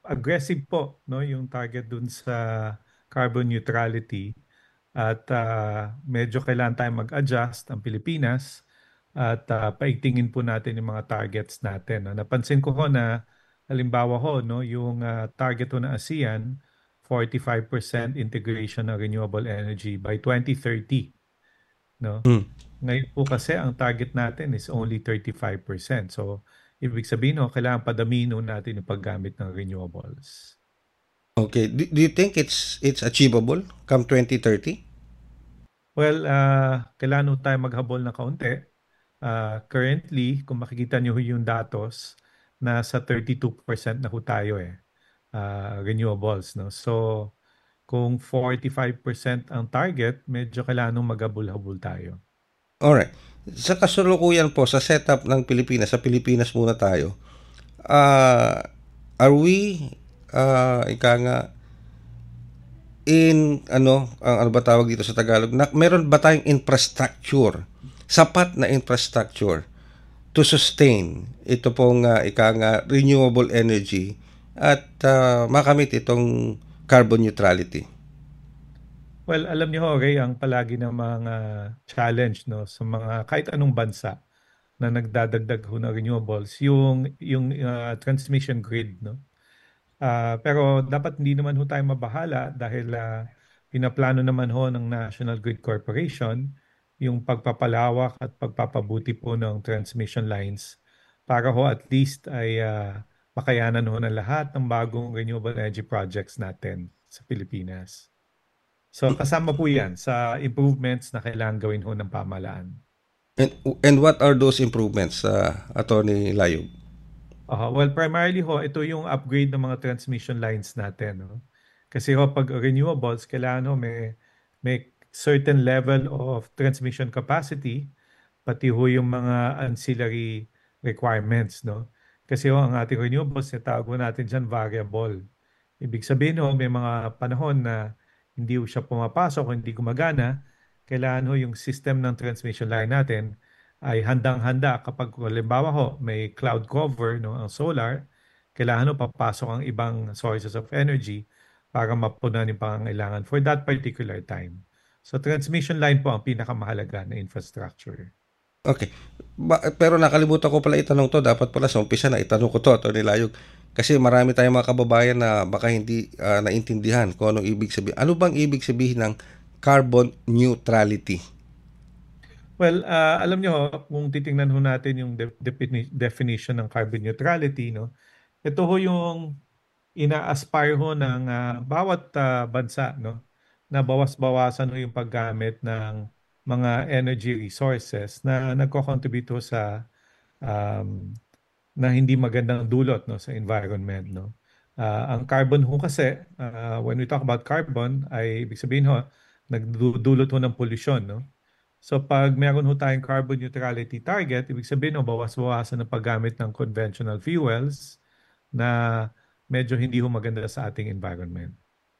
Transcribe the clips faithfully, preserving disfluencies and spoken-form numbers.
aggressive po, no, yung target dun sa carbon neutrality at ah, medyo kailangan tayong mag-adjust ang Pilipinas at ah, paigtingin po natin yung mga targets natin. No? Napansin ko ho na halimbawa ho, no, yung ah, target ho ng ASEAN, forty-five percent integration ng renewable energy by twenty thirty, no? Hmm. Ngayon po kasi ang target natin is only thirty-five percent. So, ibig sabihin no, kailangan padamihin ho natin yung paggamit ng renewables. Okay. Do, do you think it's it's achievable come twenty thirty? Well, ah, kailangan ho tayo maghabol ng kaunti. Ah, currently, kung makikita niyo ho yung datos, nasa thirty-two percent na ho tayo eh, ah, renewables, no? So, kung forty-five percent ang target, medyo kailangan nung maghabol-habol tayo. Alright. Sa kasalukuyan po, sa setup ng Pilipinas, sa Pilipinas muna tayo, ah are we, ah ika nga, in, ano, ang ano ba tawag dito sa Tagalog, na, meron ba tayong infrastructure, sapat na infrastructure to sustain ito pong, ah, ika nga, renewable energy at ah, makamit itong carbon neutrality? Well, alam niyo ho, Ray, ang palagi ng mga challenge no sa mga kahit anong bansa na nagdadagdag ho ng renewables, yung yung ah, transmission grid, no. Ah, pero dapat hindi naman ho tayo mabahala dahil ah, pinaplano naman ho ng National Grid Corporation yung pagpapalawak at pagpapabuti po ng transmission lines para ho at least ay ah, makayanan ho ng lahat ng bagong renewable energy projects natin sa Pilipinas. So kasama po yan sa improvements na kailangan gawin ho ng pamahalaan. And, and what are those improvements, uh, Attorney Layog? Uh, well, primarily ho, ito yung upgrade ng mga transmission lines natin. No? Kasi ho, pag renewables, kailangan ho may, may certain level of transmission capacity, pati ho yung mga ancillary requirements. No? Kasi ho, ang ating renewables, tawag ho natin dyan variable. Ibig sabihin ho, may mga panahon na hindi ho siya pumapasok o hindi gumagana, kailangan ho yung system ng transmission line natin ay handang-handa kapag halimbawa ho may cloud cover no ang solar, kailangan ho papasok ang ibang sources of energy para mapunan yung pangangailangan for that particular time. So transmission line po ang pinakamahalaga na infrastructure. Okay. Ba, pero nakalimutan ko pala itanong to. Dapat pala sa umpisa na itanong ko to, Atty. Layog. Kasi marami tayong mga kababayan na baka hindi ah, naintindihan kung anong ibig sabihin. Ano bang ibig sabihin ng carbon neutrality? Well, ah, alam niyo ho, kung titingnan ho natin yung de- defini- definition ng carbon neutrality, no, ito ho yung ina-aspire ho ng ah, bawat ah, bansa, no, na bawas-bawasan ho yung paggamit ng mga energy resources na nagko-contribute ho sa um, na hindi magandang dulot no sa environment, no. Ah, ang carbon ho kasi, ah, when we talk about carbon ay ibig sabihin ho nagdudulot ho ng pollution, no. So pag meron ho tayong carbon neutrality target, ibig sabihin ho bawas-bawasan ng paggamit ng conventional fuels na medyo hindi ho maganda sa ating environment.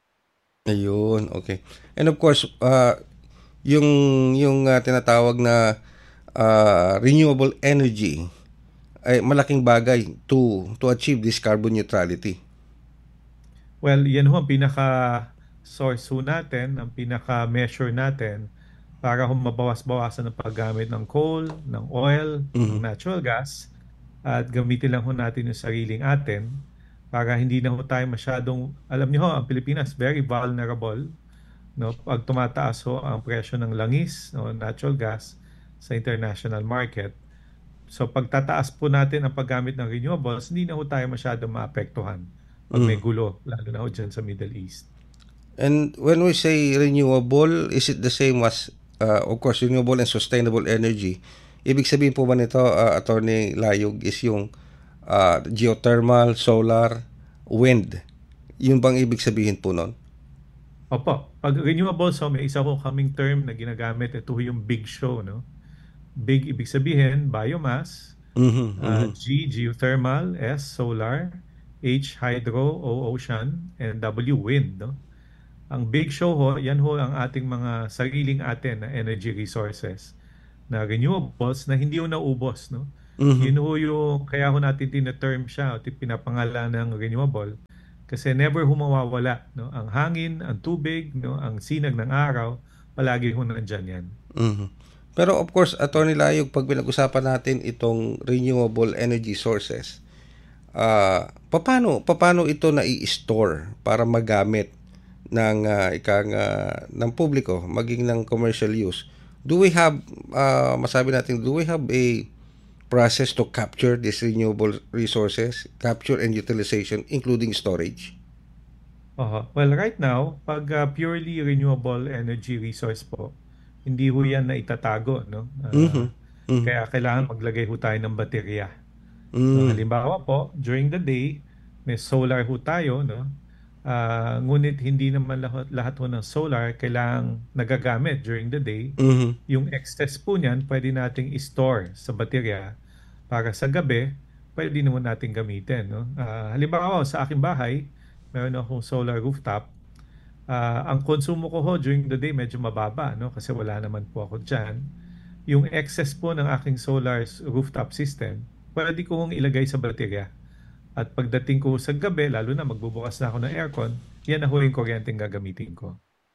Ayun, okay. And of course, ah, yung yung ah, tinatawag na ah, renewable energy ay malaking bagay to to achieve this carbon neutrality. Well, yan ho ang pinaka-source ho natin, ang pinaka-measure natin para ho mabawas-bawasan ng paggamit ng coal, ng oil, ng Mhm. natural gas at gamitin lang ho natin yung sariling atin para hindi na ho tayo masyadong, alam niyo ho, ang Pilipinas very vulnerable no pag tumataas ho ang presyo ng langis o natural gas sa international market. So pagtataas po natin ang paggamit ng renewables, hindi na ho tayo masyadong maapektuhan pag may Mhm. gulo, lalo na ho dyan sa Middle East. And when we say renewable, is it the same as, uh, of course, renewable and sustainable energy? Ibig sabihin po ba nito, uh, Attorney Layog, is yung uh, geothermal, solar, wind? Yun bang ibig sabihin po nun? Opo, pag renewables, so may isa ho kaming term na ginagamit. Ito ho yung big show, no? Big, ibig sabihin, biomass, Mhm, uh, mhm. G, geothermal, S, solar, H, hydro, O, ocean, and W, wind, no? Ang big show ho, yan ho ang ating mga sariling atin na energy resources na renewables na hindi ho naubos, no? Mhm. Yun ho yung, kaya ho natin tina-term siya, o pinapangalan ng renewable Kasi never humawawala, no? Ang hangin, ang tubig, no? Ang sinag ng araw, palagi ho nandyan yan. Mhm. Pero of course, Attorney Layog, pag pinag-usapan natin itong renewable energy sources, ah papaano papaano ito na i-store para magamit ng ah, ikang ah, ng publiko maging ng commercial use? Do we have ah, masabi natin do we have a process to capture these renewable resources, capture and utilization including storage? Oho. Well, right now, pag ah, purely renewable energy resource po, hindi ho yan na itatago, no? Mhm. Ah, Mhm. kaya kailangan maglagay ho tayo ng baterya. No, Mm. halimbawa po, during the day, may solar ho tayo, no? Ah, ngunit hindi naman lahat, lahat ho ng solar kailangang nagagamit during the day. Mhm. Yung excess po niyan, pwede nating i-store sa baterya para sa gabi, pwede naman nating gamitin, no? Ah, halimbawa, sa aking bahay, meron akong solar rooftop. Ah, ang konsumo ko ho during the day medyo mababa, no? Kasi wala naman po ako dyan. Yung excess po ng aking solar s- rooftop system, pwede ko hong ilagay sa baterya. At pagdating ko sa gabi, lalo na magbubukas na ako ng aircon, yan na ho yung kuryente gagamitin ko.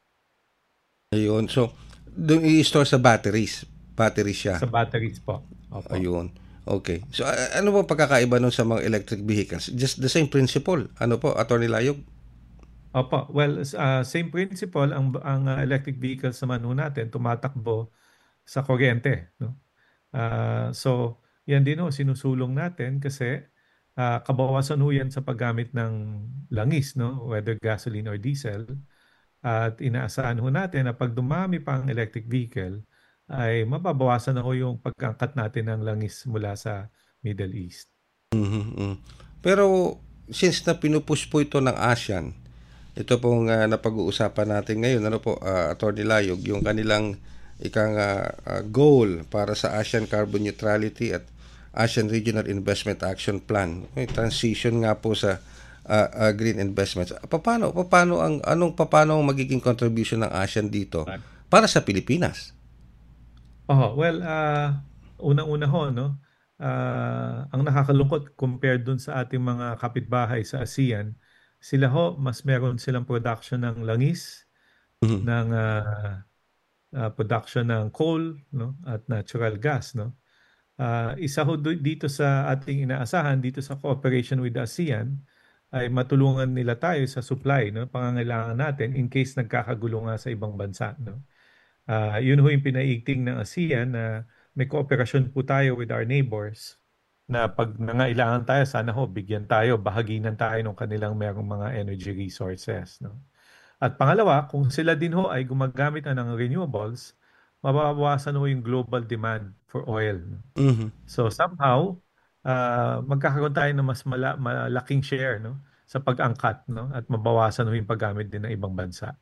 Ayun. So, doon i-store sa batteries. Battery siya. Sa batteries po. Opo. Ayun. Okay. So, a- ano ba pagkakaiba nun sa mga electric vehicles? Just the same principle. Ano po, Attorney Layog? Opo. Well, s- ah, same principle, ang, ang ah, electric vehicles naman ho natin, tumatakbo sa kuryente, no? Ah, so, yan din ho, sinusulong natin kasi ah, kabawasan ho yan sa paggamit ng langis, no? Whether gasoline or diesel. At inaasahan ho natin na pag dumami pa ang electric vehicle, ay mababawasan na ho yung pagkangkat natin ng langis mula sa Middle East. Mhm, mm. Pero, since na pinupush po ito ng ASEAN, ito pong ah, napag-uusapan natin ngayon, ano po, ah, Attorney Layog, yung kanilang ikang ah, ah, goal para sa ASEAN Carbon Neutrality at ASEAN Regional Investment Action Plan. May transition nga po sa ah, ah, green investments. Paano, paano ang anong paano ang magiging contribution ng ASEAN dito para sa Pilipinas? Oh, well, ah unang-una ho, no? Ah, ang nakakalungkot compared dun sa ating mga kapitbahay sa ASEAN, sila ho, mas meron silang production ng langis, Mhm. ng ah, ah, production ng coal, no? At natural gas, no? Ah, isa ho do- dito sa ating inaasahan dito sa cooperation with the ASEAN ay matulungan nila tayo sa supply, no? Pangangailangan natin in case nagkakagulo nga sa ibang bansa, no? Ah, yun ho yung pinaigting ng ASEAN na may kooperasyon po tayo with our neighbors na pag nangailangan tayo, sana ho, bigyan tayo, bahaginan tayo ng kanilang merong mga energy resources, no? At pangalawa, kung sila din ho ay gumagamit na ng renewables, mababawasan ho yung global demand for oil, no? Mhm. So somehow, ah, magkakaroon tayo ng mas mala- malaking share, no, sa pag-angkat, no, at mabawasan ho yung paggamit din ng ibang bansa.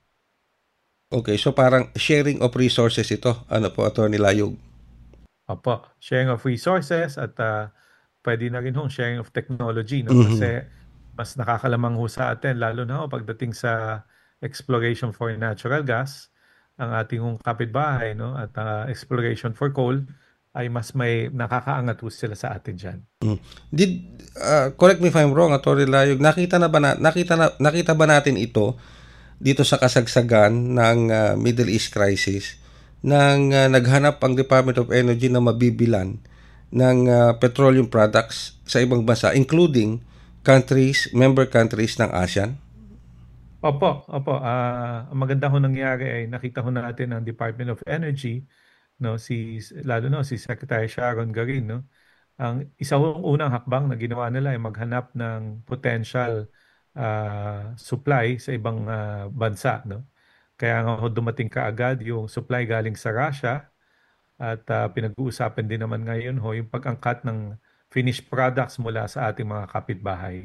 Okay, so parang sharing of resources ito. Ano po, Attorney Layog? Opo, sharing of resources at ah, pwede na rin hong sharing of technology, no? Mhm. Kasi mas nakakalamang ho sa atin, lalo na ho pagdating sa exploration for natural gas, ang ating hong kapitbahay, no? At ah, exploration for coal, ay mas may nakakaangat ho sila sa atin dyan. Mm. Did ah, correct me if I'm wrong, Attorney Layog, nakita na ba na, nakita na, nakita ba natin ito dito sa kasagsagan ng ah, Middle East crisis nang ah, naghanap ang Department of Energy na mabibilan ng ah, petroleum products sa ibang bansa including countries, member countries ng ASEAN? Opo, opo. Ah, ang maganda ho nangyari ay nakita ho natin ang Department of Energy, no, si lalo no si Secretary Sharon Garin, no. Ang isa hong unang hakbang na ginawa nila ay maghanap ng potential ah, supply sa ibang ah, bansa, no. Kaya nga ho dumating kaagad yung supply galing sa Russia at ah, pinag-uusapan din naman ngayon ho yung pag-angkat ng finished products mula sa ating mga kapitbahay.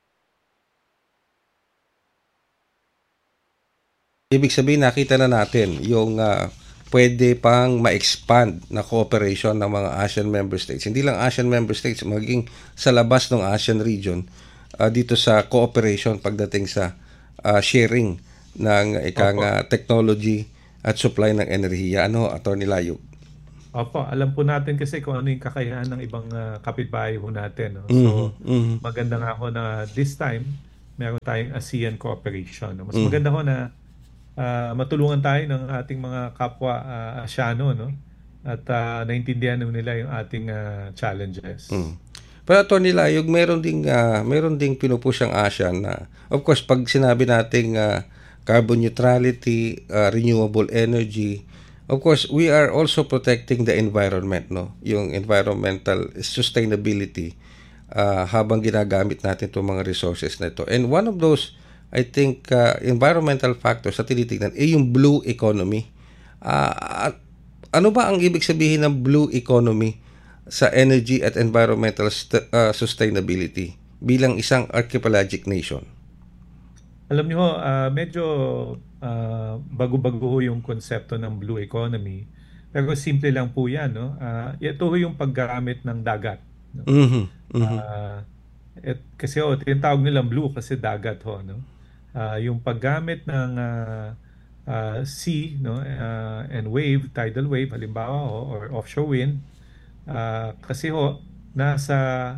Ibig sabihin nakita na natin yung ah, pwede pang ma-expand na cooperation ng mga ASEAN member states. Hindi lang ASEAN member states, maging sa labas ng ASEAN region ah, dito sa cooperation pagdating sa ah, sharing ng ikang Opo. ah, technology at supply ng enerhiya. Ano, Attorney Layog? Opo, alam po natin kasi kung ano yung kakayahan ng ibang ah, kapitbahay ho natin, no? Mhm, So, mhm, maganda nga ho na this time meron tayong ASEAN cooperation. No? Mas Mm. maganda ho na ah, matulungan tayo ng ating mga kapwa ah, Asyano, no? At ah, naintindihan naman nila yung ating ah, challenges. Mm. Pero Atty. Layog, meron ding ah, meron ding pinupush ang ASEAN na of course pag sinabi nating ah, carbon neutrality, ah, renewable energy, of course we are also protecting the environment, no? Yung environmental sustainability ah, habang ginagamit natin itong mga resources na ito. And one of those I think ah, environmental factors sa tinitingnan ay yung blue economy. Ah, ano ba ang ibig sabihin ng blue economy sa energy at environmental st- uh, sustainability bilang isang archipelagic nation? Alam niyo ho, ah, medyo ah, bago-bago ho yung konsepto ng blue economy. Pero simple lang po yan, no? Ah, ito ho yung paggamit ng dagat, no? Mhm. Mhm. Ah, et, kasi ho, tinatawag nilang blue kasi dagat ho, no? Ah, yung paggamit ng ah, ah, sea, no? Ah, and wave, tidal wave, halimbawa ho, or offshore wind, ah, kasi ho, nasa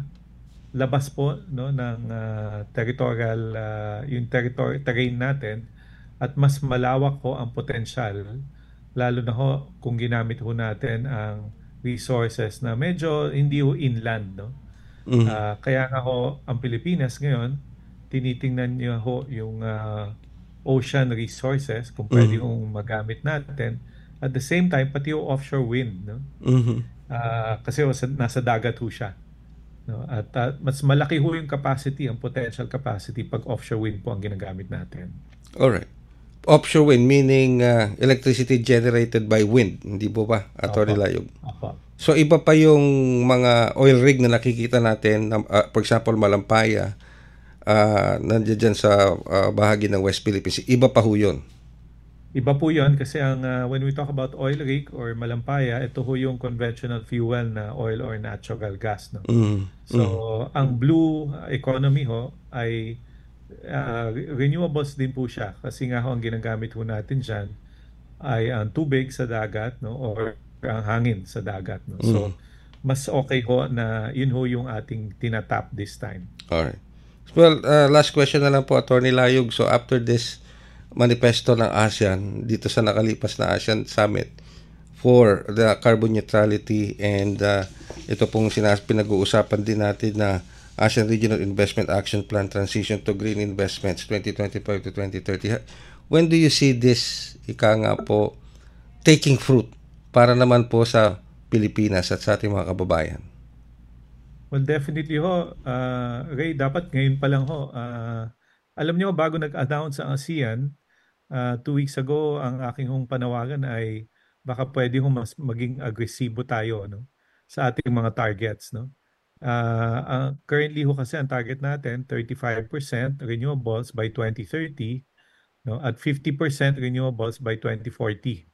labas po no ng ah, territorial ah, yung territory terrain natin at mas malawak ho ang potensyal lalo na ho kung ginamit ho natin ang resources na medyo hindi ho inland no. Mhm. Ah, kaya nga ho ang Pilipinas ngayon tinitingnan niyo ho yung ah, ocean resources kung pwede Mhm. hong magamit natin at the same time pati yung offshore wind no. Mhm. Ah, kasi ho, sa- nasa dagat ho siya. No? At ah, mas malaki ho yung capacity, ang potential capacity pag offshore wind po ang ginagamit natin. Alright. Offshore wind meaning uh, electricity generated by wind, hindi po ba, Atty. Opo. Layog? Opo. So iba pa yung mga oil rig na nakikita natin, na, uh, for example, Malampaya, uh, nandiyan dyan sa uh, bahagi ng West Philippines. Iba pa ho yun. Iba po yun kasi ang ah, when we talk about oil rig or malampaya, ito ho yung conventional fuel na oil or natural gas. No? Mhm. So, Mhm. ang blue economy ho ay ah, re- renewables din po siya kasi nga ho ang ginagamit ho natin dyan ay ang tubig sa dagat no or ang hangin sa dagat no. Mhm. So, mas okay ho na yun ho yung ating tinatap this time. Alright. Well, uh, last question na lang po, Atty. Layog. So after this manifesto ng ASEAN dito sa nakalipas na ASEAN Summit for the carbon neutrality and uh, ito pong sinas pinag-uusapan din natin na ASEAN Regional Investment Action Plan Transition to Green Investments twenty twenty-five to twenty thirty. When do you see this, ika nga po, taking fruit para naman po sa Pilipinas at sa ating mga kababayan? Well, definitely ho, ah, Ray, dapat ngayon pa lang ho. ah, alam niyo bago nag-announce ang ASEAN, ah, two weeks ago, ang aking hong panawagan ay baka pwede hong mas maging agresibo tayo no, sa ating mga targets. No? Ah, ang- currently ho kasi ang target natin, thirty-five percent renewables by twenty thirty no, at fifty percent renewables by twenty forty.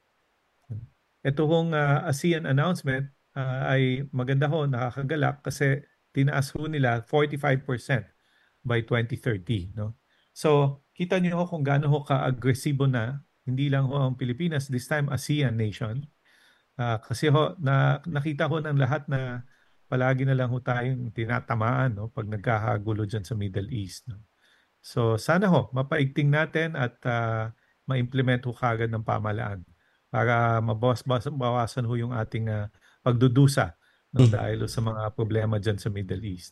Ito hong ah, ASEAN announcement ah, ay maganda ho, nakakagalak kasi tinaas ho nila forty-five percent by twenty thirty. No? So, kita niyo ho kung gaano ho ka-agresibo na, hindi lang ho ang Pilipinas, this time ASEAN nation. Ah, kasi ho, na, nakita ho ng lahat na palagi na lang ho tayong tinatamaan no, pag nagkakagulo dyan sa Middle East. No? So sana ho, mapaigting natin at ah, ma-implement ho kagad ng pamahalaan para mabawas-bawasan ho yung ating ah, pagdudusa no, Mhm. dahil ho sa mga problema dyan sa Middle East.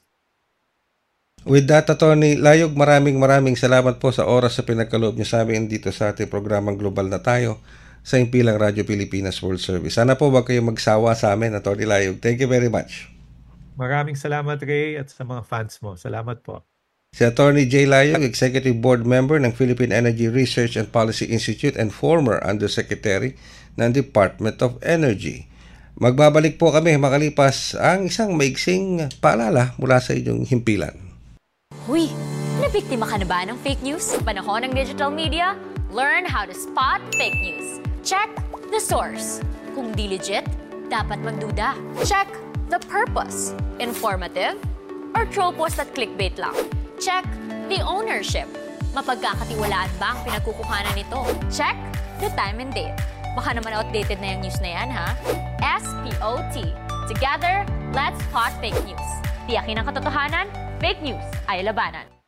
With that, Atty. Layog, maraming maraming salamat po sa oras sa pinagkaloob niyo sa amin dito sa ating programang Global na Tayo sa Impilang Radyo Pilipinas World Service. Sana po wag kayong magsawa sa amin, Atty. Layog. Thank you very much. Maraming salamat Ray at sa mga fans mo. Salamat po. Si Atty. J. Layog, Executive Board Member ng Philippine Energy Research and Policy Institute and former Undersecretary ng Department of Energy. Magbabalik po kami makalipas ang isang maiksing paalala mula sa inyong himpilan. Huy, nabiktima ka na ba ng fake news sa panahon ng digital media? Learn how to spot fake news. Check the source. Kung di legit, dapat magduda. Check the purpose. Informative or troll post at clickbait lang. Check the ownership. Mapagkakatiwalaan ba ang pinagkukuhanan nito? Check the time and date. Baka naman outdated na yung news na yan, ha? S P O T. Together, let's spot fake news. Tiyakin ang katotohanan, fake news ay labanan.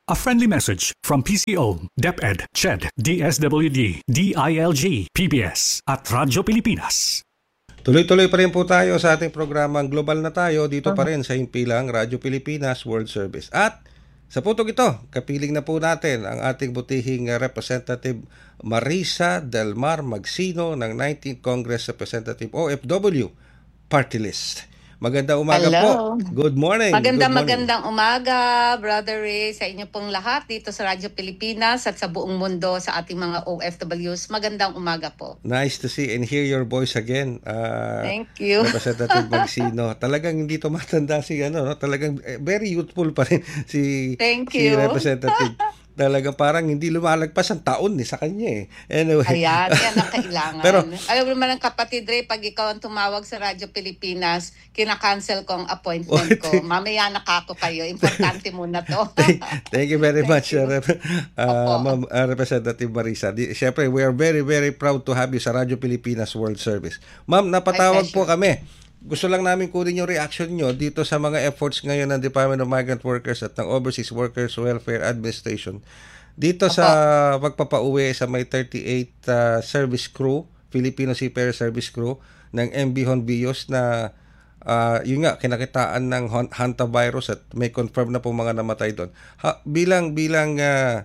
A friendly message from P C O, DepEd, CHED, D S W D, D I L G, P B S at Radyo Pilipinas. Tuloy-tuloy pa rin po tayo sa ating programang Global na Tayo dito pa rin sa himpilang Radyo Pilipinas World Service. At sa putong ito, kapiling na po natin ang ating butihing Representative Marisa Del Mar Magsino ng nineteenth Congress Representative O F W Party List. Magandang umaga Hello. po. Good morning. Magandang Good morning. magandang umaga, Brother Ray, sa inyo pong lahat dito sa Radyo Pilipinas at sa buong mundo sa ating mga O F Ws. Magandang umaga po. Nice to see and hear your voice again. Uh, Thank you. Representative Magsino. Talagang hindi tumatanda si ano, no? Talagang eh, very youthful pa rin si Thank si you. Representative. Talagang parang hindi lumalagpas ang taon eh, sa kanya eh. Anyway. Ayan, yan ang kailangan. Pero, alam mo naman ang kapatid Ray, pag ikaw ang tumawag sa Radyo Pilipinas, kinakancel ko ang appointment ko. Mamaya nakako kayo. Importante muna to. thank, thank you very Thank much, you. uh, Rep- uh, Ma'am uh, Representative Marisa. Di, Siyempre, we are very, very proud to have you sa Radyo Pilipinas World Service. Ma'am, napatawag My po pleasure. kami. Gusto lang namin kunin yung reaction nyo dito sa mga efforts ngayon ng Department of Migrant Workers at ng Overseas Workers Welfare Administration dito sa pagpapauwi sa may thirty-eight uh, service crew, Filipino Seafarer Service Crew ng M V Honbillos na uh, yun nga, kinakitaan ng hon- hantavirus at may confirm na po mga namatay doon. Ha, bilang bilang uh,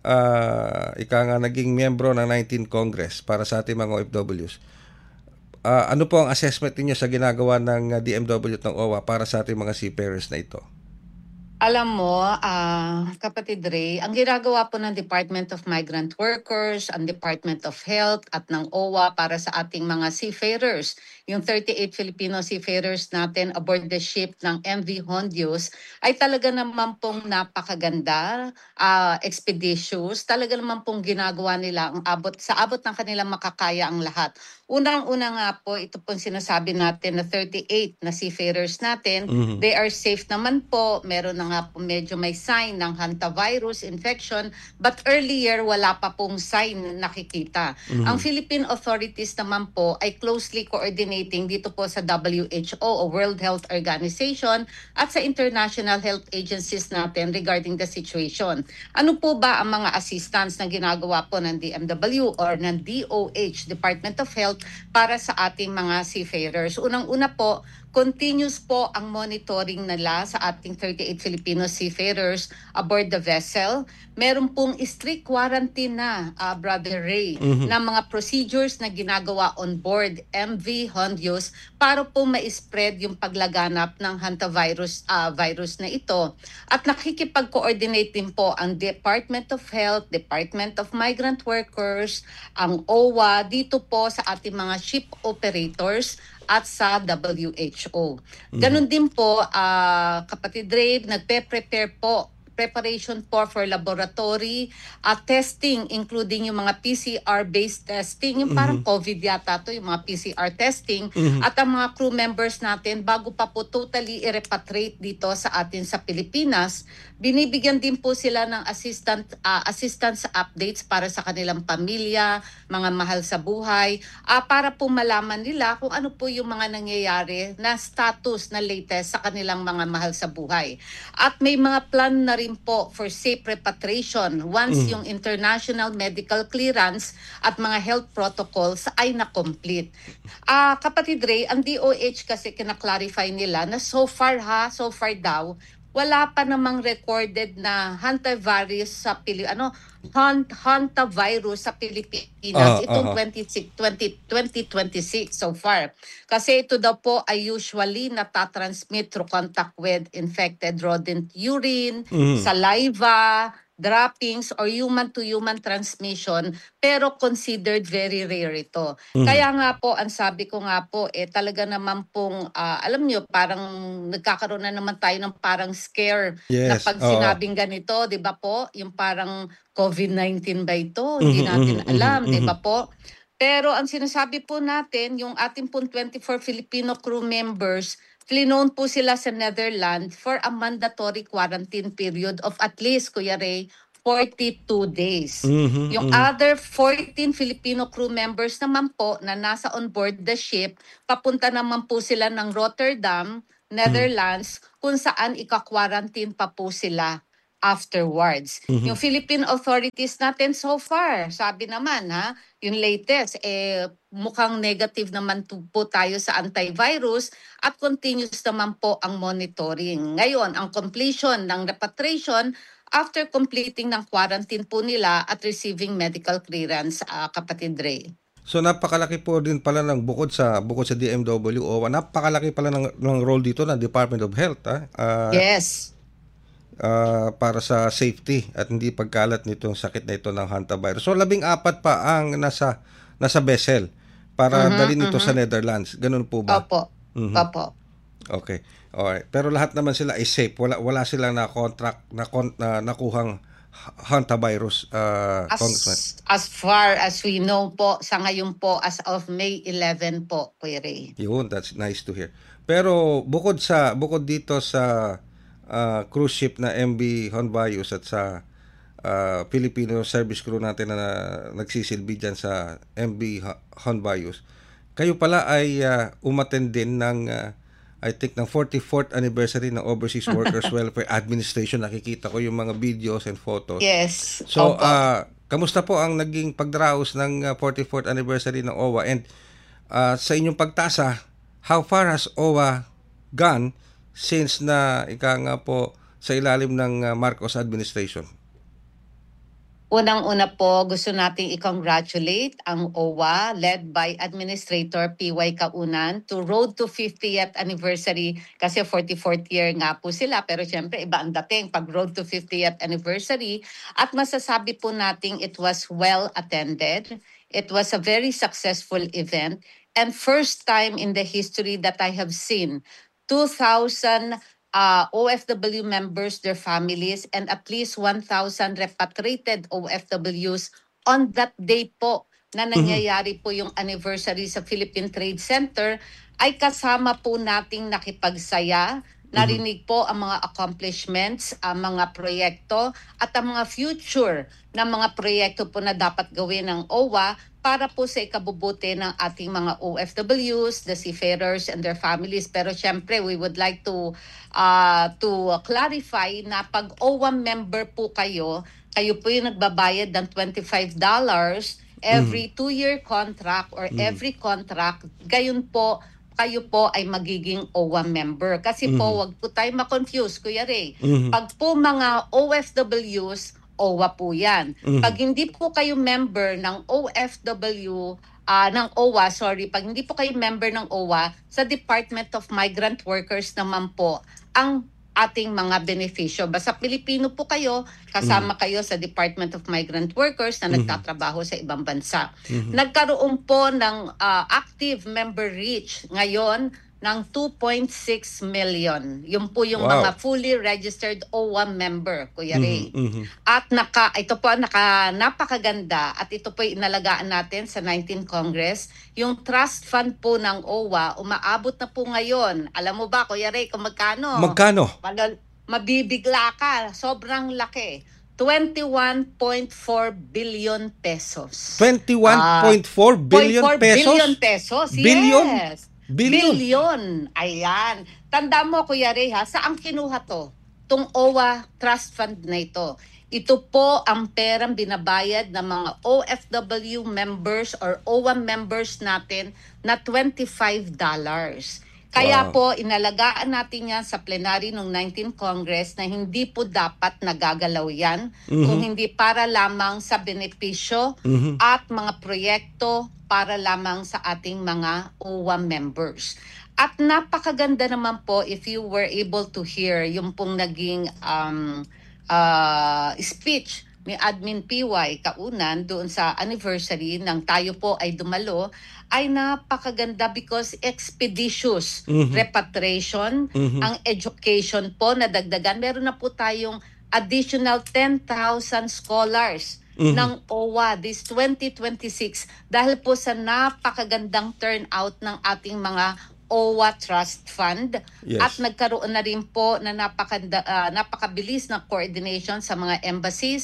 uh, ika nga naging miyembro ng nineteenth Congress para sa ating mga O F Ws, uh, ano po ang assessment niyo sa ginagawa ng uh, D M W at ng O W A para sa ating mga seafarers na ito? Alam mo, ah, kapatid Ray, ang ginagawa po ng Department of Migrant Workers, ang Department of Health at ng O W A para sa ating mga seafarers, yung thirty-eight Filipino seafarers natin aboard the ship ng M V Hondios, ay talaga naman pong napakaganda, ah, expeditious, talaga naman pong ginagawa nila ang abot, sa abot ng kanilang makakaya ang lahat. Unang-una nga po, ito pong sinasabi natin na thirty-eight na seafarers natin, Mhm. they are safe naman po. Meron na nga po medyo may sign ng hantavirus infection, but earlier wala pa pong sign na nakikita. Ang Philippine authorities naman po ay closely coordinating dito po sa W H O o World Health Organization at sa international health agencies natin regarding the situation. Ano po ba ang mga assistance na ginagawa po ng D M W or ng D O H, Department of Health, para sa ating mga seafarers? Unang-una po, continuous po ang monitoring nila sa ating thirty-eight Filipino seafarers aboard the vessel. Meron pong strict quarantine na, uh, Brother Ray, na mga procedures na ginagawa on board M V Hondios para po ma-spread yung paglaganap ng hantavirus uh, virus na ito. At nakikipag-coordinate din po ang Department of Health, Department of Migrant Workers, ang O W A, dito po sa ating mga ship operators at sa W H O. Ganon din po, ah, kapatid Ray, nagpe-prepare po preparation po for laboratory at testing, including yung mga P C R-based testing, yung parang COVID yata to, yung mga P C R testing, at ang mga crew members natin, bago pa po totally i-repatriate dito sa atin sa Pilipinas, binibigyan din po sila ng assistant, ah, assistance updates para sa kanilang pamilya, mga mahal sa buhay, ah, para po malaman nila kung ano po yung mga nangyayari na status na latest sa kanilang mga mahal sa buhay. At may mga plan na rin po for safe repatriation once yung international medical clearance at mga health protocols ay na-complete. Ah, kapatid Ray, ang D O H kasi kina-clarify nila na so far ha, so far daw, wala pa namang recorded na hantavirus sa Pili ano hant hantavirus sa Pilipinas Ah, itong aha. twenty-six, twenty, twenty twenty-six so far. Kasi ito daw po ay usually natatransmit through contact with infected rodent urine, saliva, droppings, or human-to-human transmission, pero considered very rare ito. Kaya nga po, ang sabi ko nga po, eh, talaga naman pong, ah, alam nyo, parang nagkakaroon na naman tayo ng parang scare na Yes, pag oo. sinabing ganito, di ba po? Yung parang COVID nineteen ba ito? Hindi Mhm, natin mhm, alam, mhm, di mhm. ba po? Pero ang sinasabi po natin, yung ating pong twenty-four Filipino crew members, flinown po sila sa Netherlands for a mandatory quarantine period of at least, Kuya Ray, forty-two days. Mhm, Yung mhm. other fourteen Filipino crew members naman po na nasa on board the ship, papunta naman po sila ng Rotterdam, Netherlands, kung saan ika-quarantine pa po sila afterwards. Mhm. Yung Philippine authorities natin so far, sabi naman ha, yung latest, eh, mukhang negative naman to- po tayo sa antivirus at continuous naman po ang monitoring. Ngayon, ang completion ng repatriation after completing ng quarantine po nila at receiving medical clearance, ah, kapatid Ray. So napakalaki po din pala ng bukod sa bukod sa D M W o napakalaki pala ng, ng role dito ng Department of Health ah. Ah, Yes. ah, para sa safety at hindi pagkalat nitong sakit na ito ng hantavirus. So labing apat pa ang nasa nasa vessel para Mhm, dalhin ito mhm. sa Netherlands. Ganun po ba? Opo. Mhm. Opo. Okay. Alright. Pero lahat naman sila is safe. Wala wala silang na contract na, kon, na nakuhang hantavirus, uh, Congressman. As, as far as we know po, sa ngayon po, as of May eleventh po, Kuya Ray. Yun, that's nice to hear. Pero bukod sa bukod dito sa uh, cruise ship na M V Honbayos at sa uh, Filipino service crew natin na nagsisilbi dyan sa M V Honbayos, kayo pala ay uh, umattend din ng uh, I think ng forty-fourth anniversary ng Overseas Workers Welfare Administration. Nakikita ko yung mga videos and photos. Yes. So, Opo. uh, kamusta po ang naging pagdaraos ng uh, forty-fourth anniversary ng O W A? And uh, sa inyong pagtasa, how far has O W A gone since na ika nga po sa ilalim ng uh, Marcos administration? Unang-una po, gusto nating i-congratulate ang O W A led by Administrator P Y Kaunan to Road to fiftieth Anniversary kasi forty-fourth year nga po sila pero syempre iba ang dating pag Road to fiftieth Anniversary at masasabi po nating it was well attended. It was a very successful event and first time in the history that I have seen two thousand uh, O F W members, their families, and at least one thousand repatriated O F Ws on that day po na nangyayari po yung anniversary sa Philippine Trade Center ay kasama po nating nakipagsaya. Narinig po ang mga accomplishments, ang mga proyekto at ang mga future na mga proyekto po na dapat gawin ng O W A para po sa ikabubuti ng ating mga O F Ws, the seafarers and their families. Pero syempre, we would like to uh, to clarify na pag O W A member po kayo, kayo po yung nagbabayad ng twenty-five dollars every two-year contract or every contract. Gayon po, kayo po ay magiging O W A member. Kasi po, wag po tayo ma-confuse, Kuya Ray. Pag po mga O F Ws, O W A po yan. Pag hindi po kayo member ng O F W, ah ng O W A, sorry, pag hindi po kayo member ng O W A, sa Department of Migrant Workers naman po ang ating mga benepisyo. Basta Pilipino po kayo, kasama kayo sa Department of Migrant Workers na nagtatrabaho sa ibang bansa. Nagkaroon po ng ah, active member reach ngayon ng two point six million. Yun po yung Wow. mga fully registered O W A member, Kuya Ray. Mhm. At naka, ito po naka, napakaganda at ito po inalagaan natin sa nineteenth Congress. Yung trust fund po ng O W A, umaabot na po ngayon. Alam mo ba, Kuya Ray, kung magkano? Magkano? Malal- mabibigla ka. Sobrang laki. twenty-one point four billion pesos. twenty-one point four billion zero point four pesos? billion pesos, Billion? yes. Billion? Billion. Ayan. Tanda mo, Kuya Ray, ha? Saan kinuha to? Itong O W A Trust Fund na ito. Ito po ang perang binabayad ng mga O F W members or O W A members natin na twenty-five dollars. Kaya Wow. po, inalagaan natin yan sa plenary ng nineteenth Congress na hindi po dapat nagagalaw yan kung hindi para lamang sa benepisyo at mga proyekto para lamang sa ating mga O W A members. At napakaganda naman po if you were able to hear yung pong naging um, uh, speech ni Admin P Y Kaunan doon sa anniversary ng tayo po ay dumalo, ay napakaganda because expeditious repatriation, ang education po na dagdagan. Meron na po tayong additional ten thousand scholars ng O W A this twenty twenty-six dahil po sa napakagandang turnout ng ating mga O W A Trust Fund. Yes. At nagkaroon na rin po na napakanda, ah, napakabilis na coordination sa mga embassies,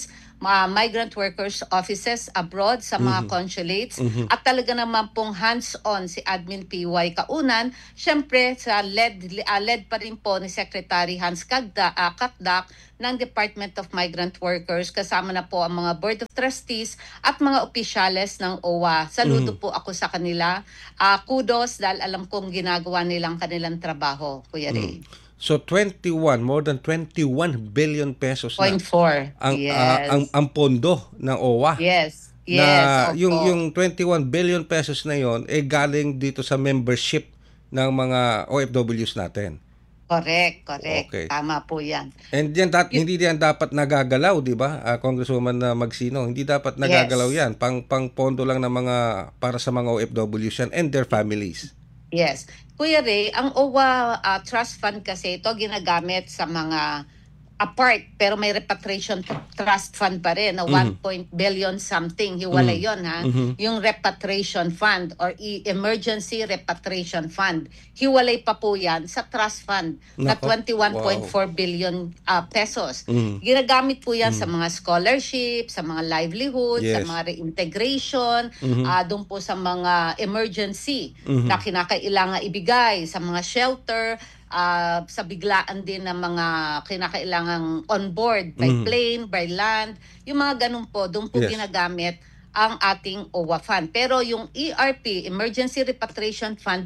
mga migrant workers offices abroad sa mga consulates at talaga naman pong hands-on si Admin P Y Kaunan, syempre sa led uh, led pa rin po ni Secretary Hans Kagda, uh, Kakdak ng Department of Migrant Workers, kasama na po ang mga Board of Trustees at mga opisyales ng O W A. Saludo po ako sa kanila. Uh, kudos dahil alam kong ginagawa nilang kanilang trabaho, Kuya Ray. So twenty-one, more than twenty-one billion pesos na Point four. ang Yes. ah, ang ang pondo ng O W A. Yes. Yes. Na opo. yung yung twenty-one billion pesos na yon eh galing dito sa membership ng mga O F Ws natin. Correct, correct. Okay. Tama po 'yan. And yan dat, hindi yan dapat nagagalaw, 'di ba? Uh, Congresswoman na Magsino, hindi dapat nagagalaw Yes. yan. Pang pang pondo lang ng mga para sa mga O F Ws yan and their families. Yes. Kuya Ray, ang O W A uh, Trust Fund kasi ito ginagamit sa mga apart pero may repatriation trust fund pa rin na one point billion something, hiwalay Mm. yon ha. Yung repatriation fund or e- emergency repatriation fund, hiwalay pa po yan sa trust fund na Nako. twenty-one point four billion uh, pesos. Ginagamit po yan sa mga scholarship, sa mga livelihood, sa Yes. mga reintegration, ah, doon po sa mga emergency na kinakailangan ibigay, sa mga shelter, ah, sa biglaan din ng mga kinakailangang on board by plane, by land, yung mga ganun po, doon po Yes. ginagamit ang ating O W A Fund. Pero yung E R P, Emergency Repatriation Fund,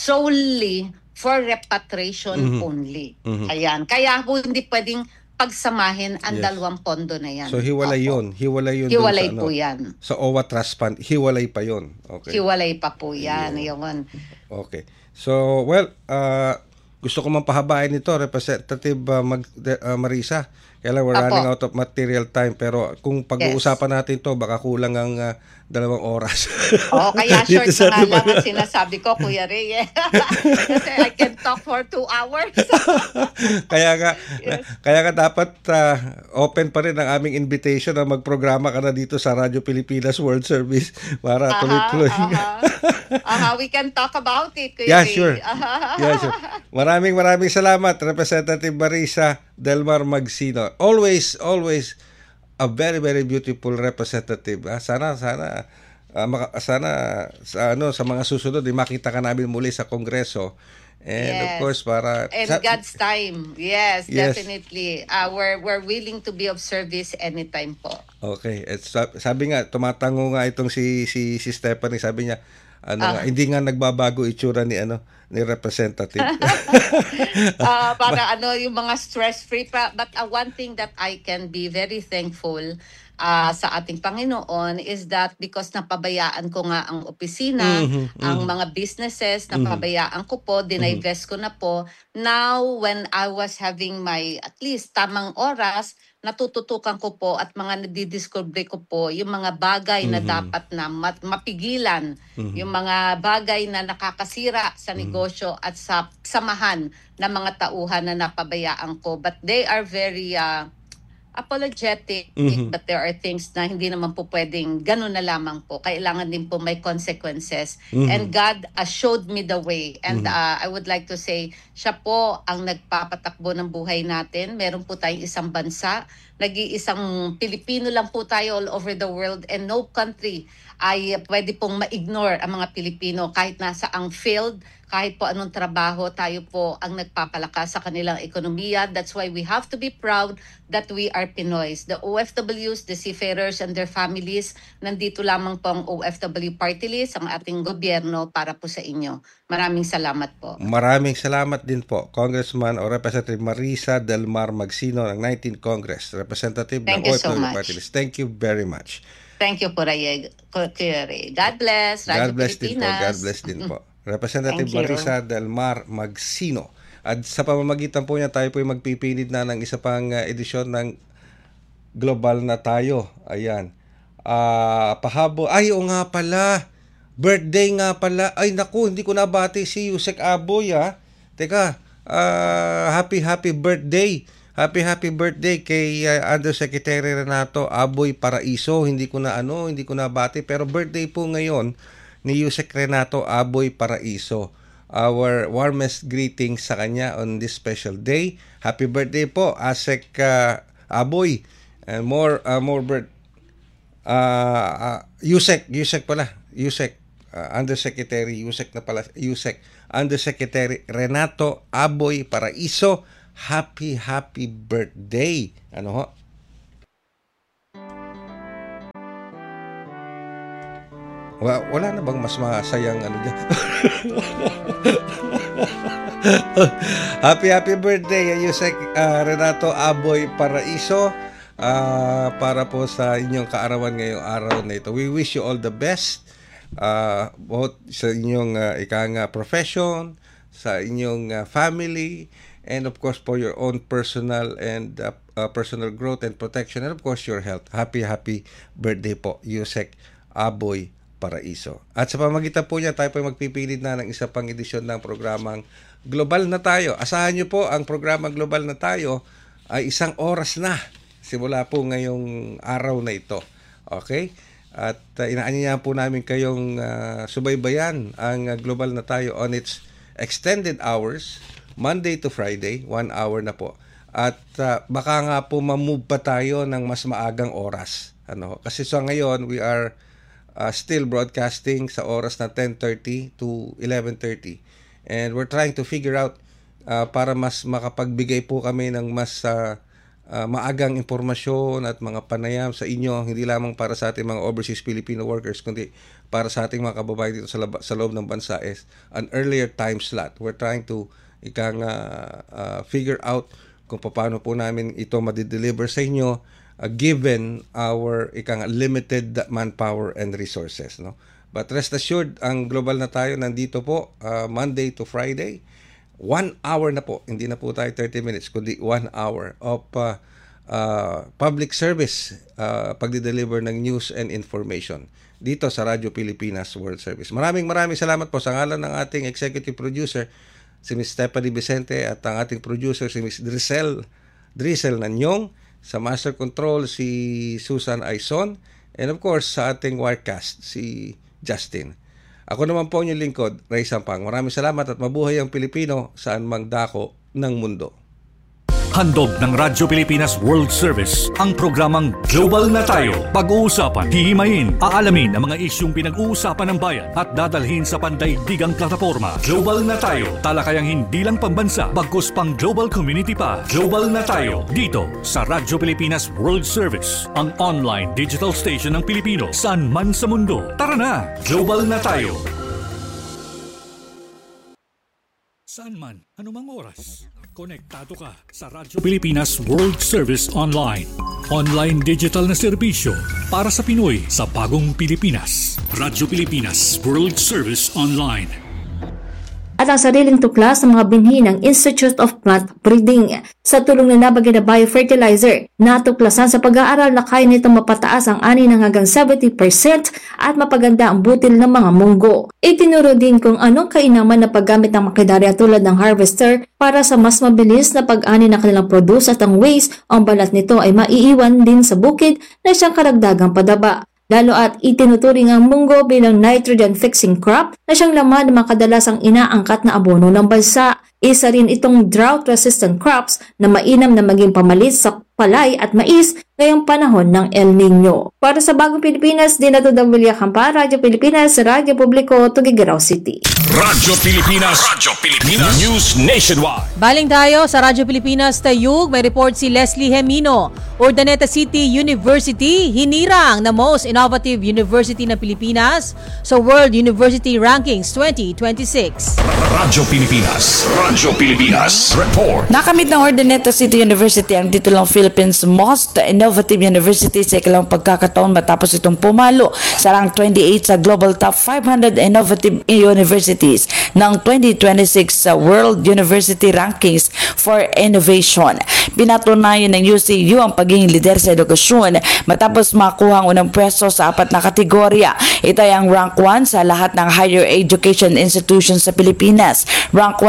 solely for repatriation only. Ayan. Kaya po hindi pwedeng pagsamahin ang Yes. dalawang pondo na yan. So hiwalay Opo. 'yon, hiwalay 'yon dun Hiwalay sa, po ano, yan. sa O W A Trust Fund, hiwalay pa 'yon. Okay. Hiwalay pa po yan. Yun. Okay. So, well, uh, gusto ko man pahabain ito, Representative uh, Mag, uh, Marisa. Kaya lang, we're Apo. running out of material time. Pero kung pag-uusapan natin to, baka kulang ang uh, dalawang oras. Oh, kaya short Dito sa na nga lang ating- ang sinasabi ko, Kuya Ray. eh. Kasi I can talk for two hours. kaya nga, kaya nga dapat uh, open pa rin ang aming invitation na magprograma ka na dito sa Radyo Pilipinas World Service para Aha, tuloy-tuloy. aha. Aha, we can talk about it, Kuya Yeah, Ray. sure. Aha. Yeah, sure. Maraming maraming salamat, Representative Marisa Delmar Magsino. Always, always a very, very beautiful representative. Ah, sana, sana, ah, maka- sana sa ano sa mga susunod, eh, makita ka namin muli sa Kongreso. And of Yes. course, para And sa- God's time. Yes, Yes. definitely. Uh, we're, we're willing to be of service anytime po. Okay, at sa- sabi nga tumatango nga itong si si si Stephanie, sabi niya ano Ah. nga, hindi nga nagbabago itsura ni ano ni representative. uh, para ano yung mga stress-free pa. But uh, one thing that I can be very thankful uh, sa ating Panginoon is that because napabayaan ko nga ang opisina, ang mga businesses, napabayaan ko po, dinivest ko na po. Now, when I was having my at least tamang oras, natututukan ko po at mga nadidiscover ko po yung mga bagay na dapat na mat- mapigilan, yung mga bagay na nakakasira sa negosyo at sa samahan ng mga tauhan na napabayaan ko. But they are very uh, apologetic, but there are things na hindi naman po pwedeng ganun na lamang po. Kailangan din po may consequences. And God uh, showed me the way. And uh, I would like to say, siya po ang nagpapatakbo ng buhay natin. Meron po tayong isang bansa. Nag-iisang Pilipino lang po tayo all over the world, and no country ay pwede pong ma-ignore ang mga Pilipino kahit nasa ang field, kahit po anong trabaho, tayo po ang nagpapalakas sa kanilang ekonomiya. That's why we have to be proud that we are Pinoys. The O F Ws, the seafarers and their families, nandito lamang po ang O F W Party List, ang ating gobyerno para po sa inyo. Maraming salamat po. Maraming salamat din po, Congressman o Representative Marisa Delmar Magsino ng nineteenth Congress, representative Thank ng you so O F W much. Party List. Thank you very much. Thank you po, Rayeg. Kuya Ray. God bless. God Radyo bless din po. Pilipinas. God bless din po. Representative Thank you. Marisa Delmar Magsino. At sa pamamagitan po niya, tayo po ay magpipilid na ng isa pang uh, edisyon ng Global na Tayo. Ayan. Ah, pahabo. Ay, o nga pala. Birthday nga pala. Ay, naku, hindi ko nabati si Yusek Aboy, ah. Teka, ah, happy, happy birthday. Happy, happy birthday kay uh, Undersecretary Renato Aboy Paraiso. Hindi ko na ano, hindi ko nabati. Pero birthday po ngayon ni Yusek Renato Aboy Paraiso. Our warmest greetings sa kanya on this special day. Happy birthday po, Asek uh, Aboy. And more uh, more bird uh, uh USEC, USEC pala, USEC uh, Undersecretary USEC na pala, USEC Undersecretary Renato Aboy Paraiso, happy happy birthday. Ano ho? Wala, wala na bang mas masayang ano dyan? Happy happy birthday Yusek uh, Renato Aboy Paraiso, uh, para po sa inyong kaarawan ngayong araw na ito. We wish you all the best, uh, both sa inyong uh, ikang uh, profession, sa inyong uh, family, and of course for your own personal and uh, uh, personal growth and protection, and of course your health. Happy happy birthday po Yusek Aboy Paraiso. At sa pamagitan po niya, tayo po magpipilit na ng isa pang edisyon ng programang Global na Tayo. Asahan niyo po, ang programang Global na Tayo ay isang oras na simula po ngayong araw na ito. Okay? At uh, inaanyayahan po namin kayong uh, subaybayan ang uh, Global na Tayo on its extended hours, Monday to Friday, one hour na po. At uh, baka nga po mamove pa tayo ng mas maagang oras. Ano? Kasi so ngayon, we are Uh, still broadcasting sa oras na ten thirty to eleven thirty, and we're trying to figure out uh, para mas makapagbigay po kami ng mas uh, uh, maagang impormasyon at mga panayam sa inyo, hindi lamang para sa ating mga overseas Filipino workers, kundi para sa ating mga kababayan dito sa, lab- sa loob ng bansa is an earlier time slot. We're trying to ikang uh, uh, figure out kung paano po namin ito madideliver sa inyo, Uh, given our ikang limited manpower and resources, no? But rest assured, ang Global na Tayo nandito po uh, Monday to Friday, one hour na po, hindi na po tayo thirty minutes, kundi one hour of uh, uh, public service, uh, pagdi-deliver ng news and information dito sa Radyo Pilipinas World Service. Maraming maraming salamat po sa ngalan ng ating executive producer, si Miz Stephanie Vicente, at ang ating producer, si Miz Drisel, Drisel Nanyong. Sa Master Control, si Susan Aison. And of course, sa ating Wirecast, si Justin. Ako naman po ang inyong lingkod, Ray Sampang. Maraming salamat at mabuhay ang Pilipino saan mang dako ng mundo. Handog ng Radyo Pilipinas World Service ang programang Global na Tayo. Pag-uusapan, hihimayin, aalamin ang mga isyung pinag-uusapan ng bayan at dadalhin sa pandaigdigang plataforma. Global na Tayo, talakayang hindi lang pambansa, bagkus pang global community pa. Global na Tayo, dito sa Radyo Pilipinas World Service, ang online digital station ng Pilipino saan man sa mundo. Tara na, Global na Tayo! Saan man, anumang oras, konektado ka sa Radyo Pilipinas World Service Online. Online digital na serbisyo para sa Pinoy sa bagong Pilipinas. Radyo Pilipinas World Service Online. At ang sariling tuklas ng mga binhi ng Institute of Plant Breeding sa tulong na nabagay na biofertilizer, natuklasan sa pag-aaral na kaya nitong mapataas ang ani ng hanggang seventy percent at mapaganda ang butil ng mga munggo. Itinuro din kung anong kainaman na paggamit ng makinarya tulad ng harvester para sa mas mabilis na pag-ani ng kanilang produce, at ang waste, ang balat nito ay maiiwan din sa bukid na siyang karagdagang padaba. Lalo at itinuturing ang munggo bilang nitrogen-fixing crop na siyang laman ng mga kadalasang inaangkat na abono ng bansa. Isa rin itong drought-resistant crops na mainam na maging pamalit sa palay at mais ngayong panahon ng El Nino. Para sa Bagong Pilipinas, Dinato Davilia Campa, Radyo Pilipinas, Radyo Publiko, Tuguegarao City. Radyo Pilipinas, Radyo Pilipinas, News Nationwide. Baling tayo sa Radyo Pilipinas Tayug, may report si Leslie Hemino. Urdaneta City University, hinirang na most innovative university ng Pilipinas sa World University Rankings twenty twenty-six. Radyo Pilipinas, Radyo Pilipinas, report. Nakamit ng Urdaneta City University ang titulong Philippines Most Innovative University sa ikalawang pagkakataon matapos itong pumalo sa rank twenty-eight sa Global Top five hundred Innovative Universities ng twenty twenty-six sa World University Rankings for Innovation. Pinatunayan ng U C U ang pagiging lider sa edukasyon matapos makuha ang unang pwesto sa apat na kategorya. Ito ay ang rank one sa lahat ng higher education institutions sa Pilipinas, rank one sa lahat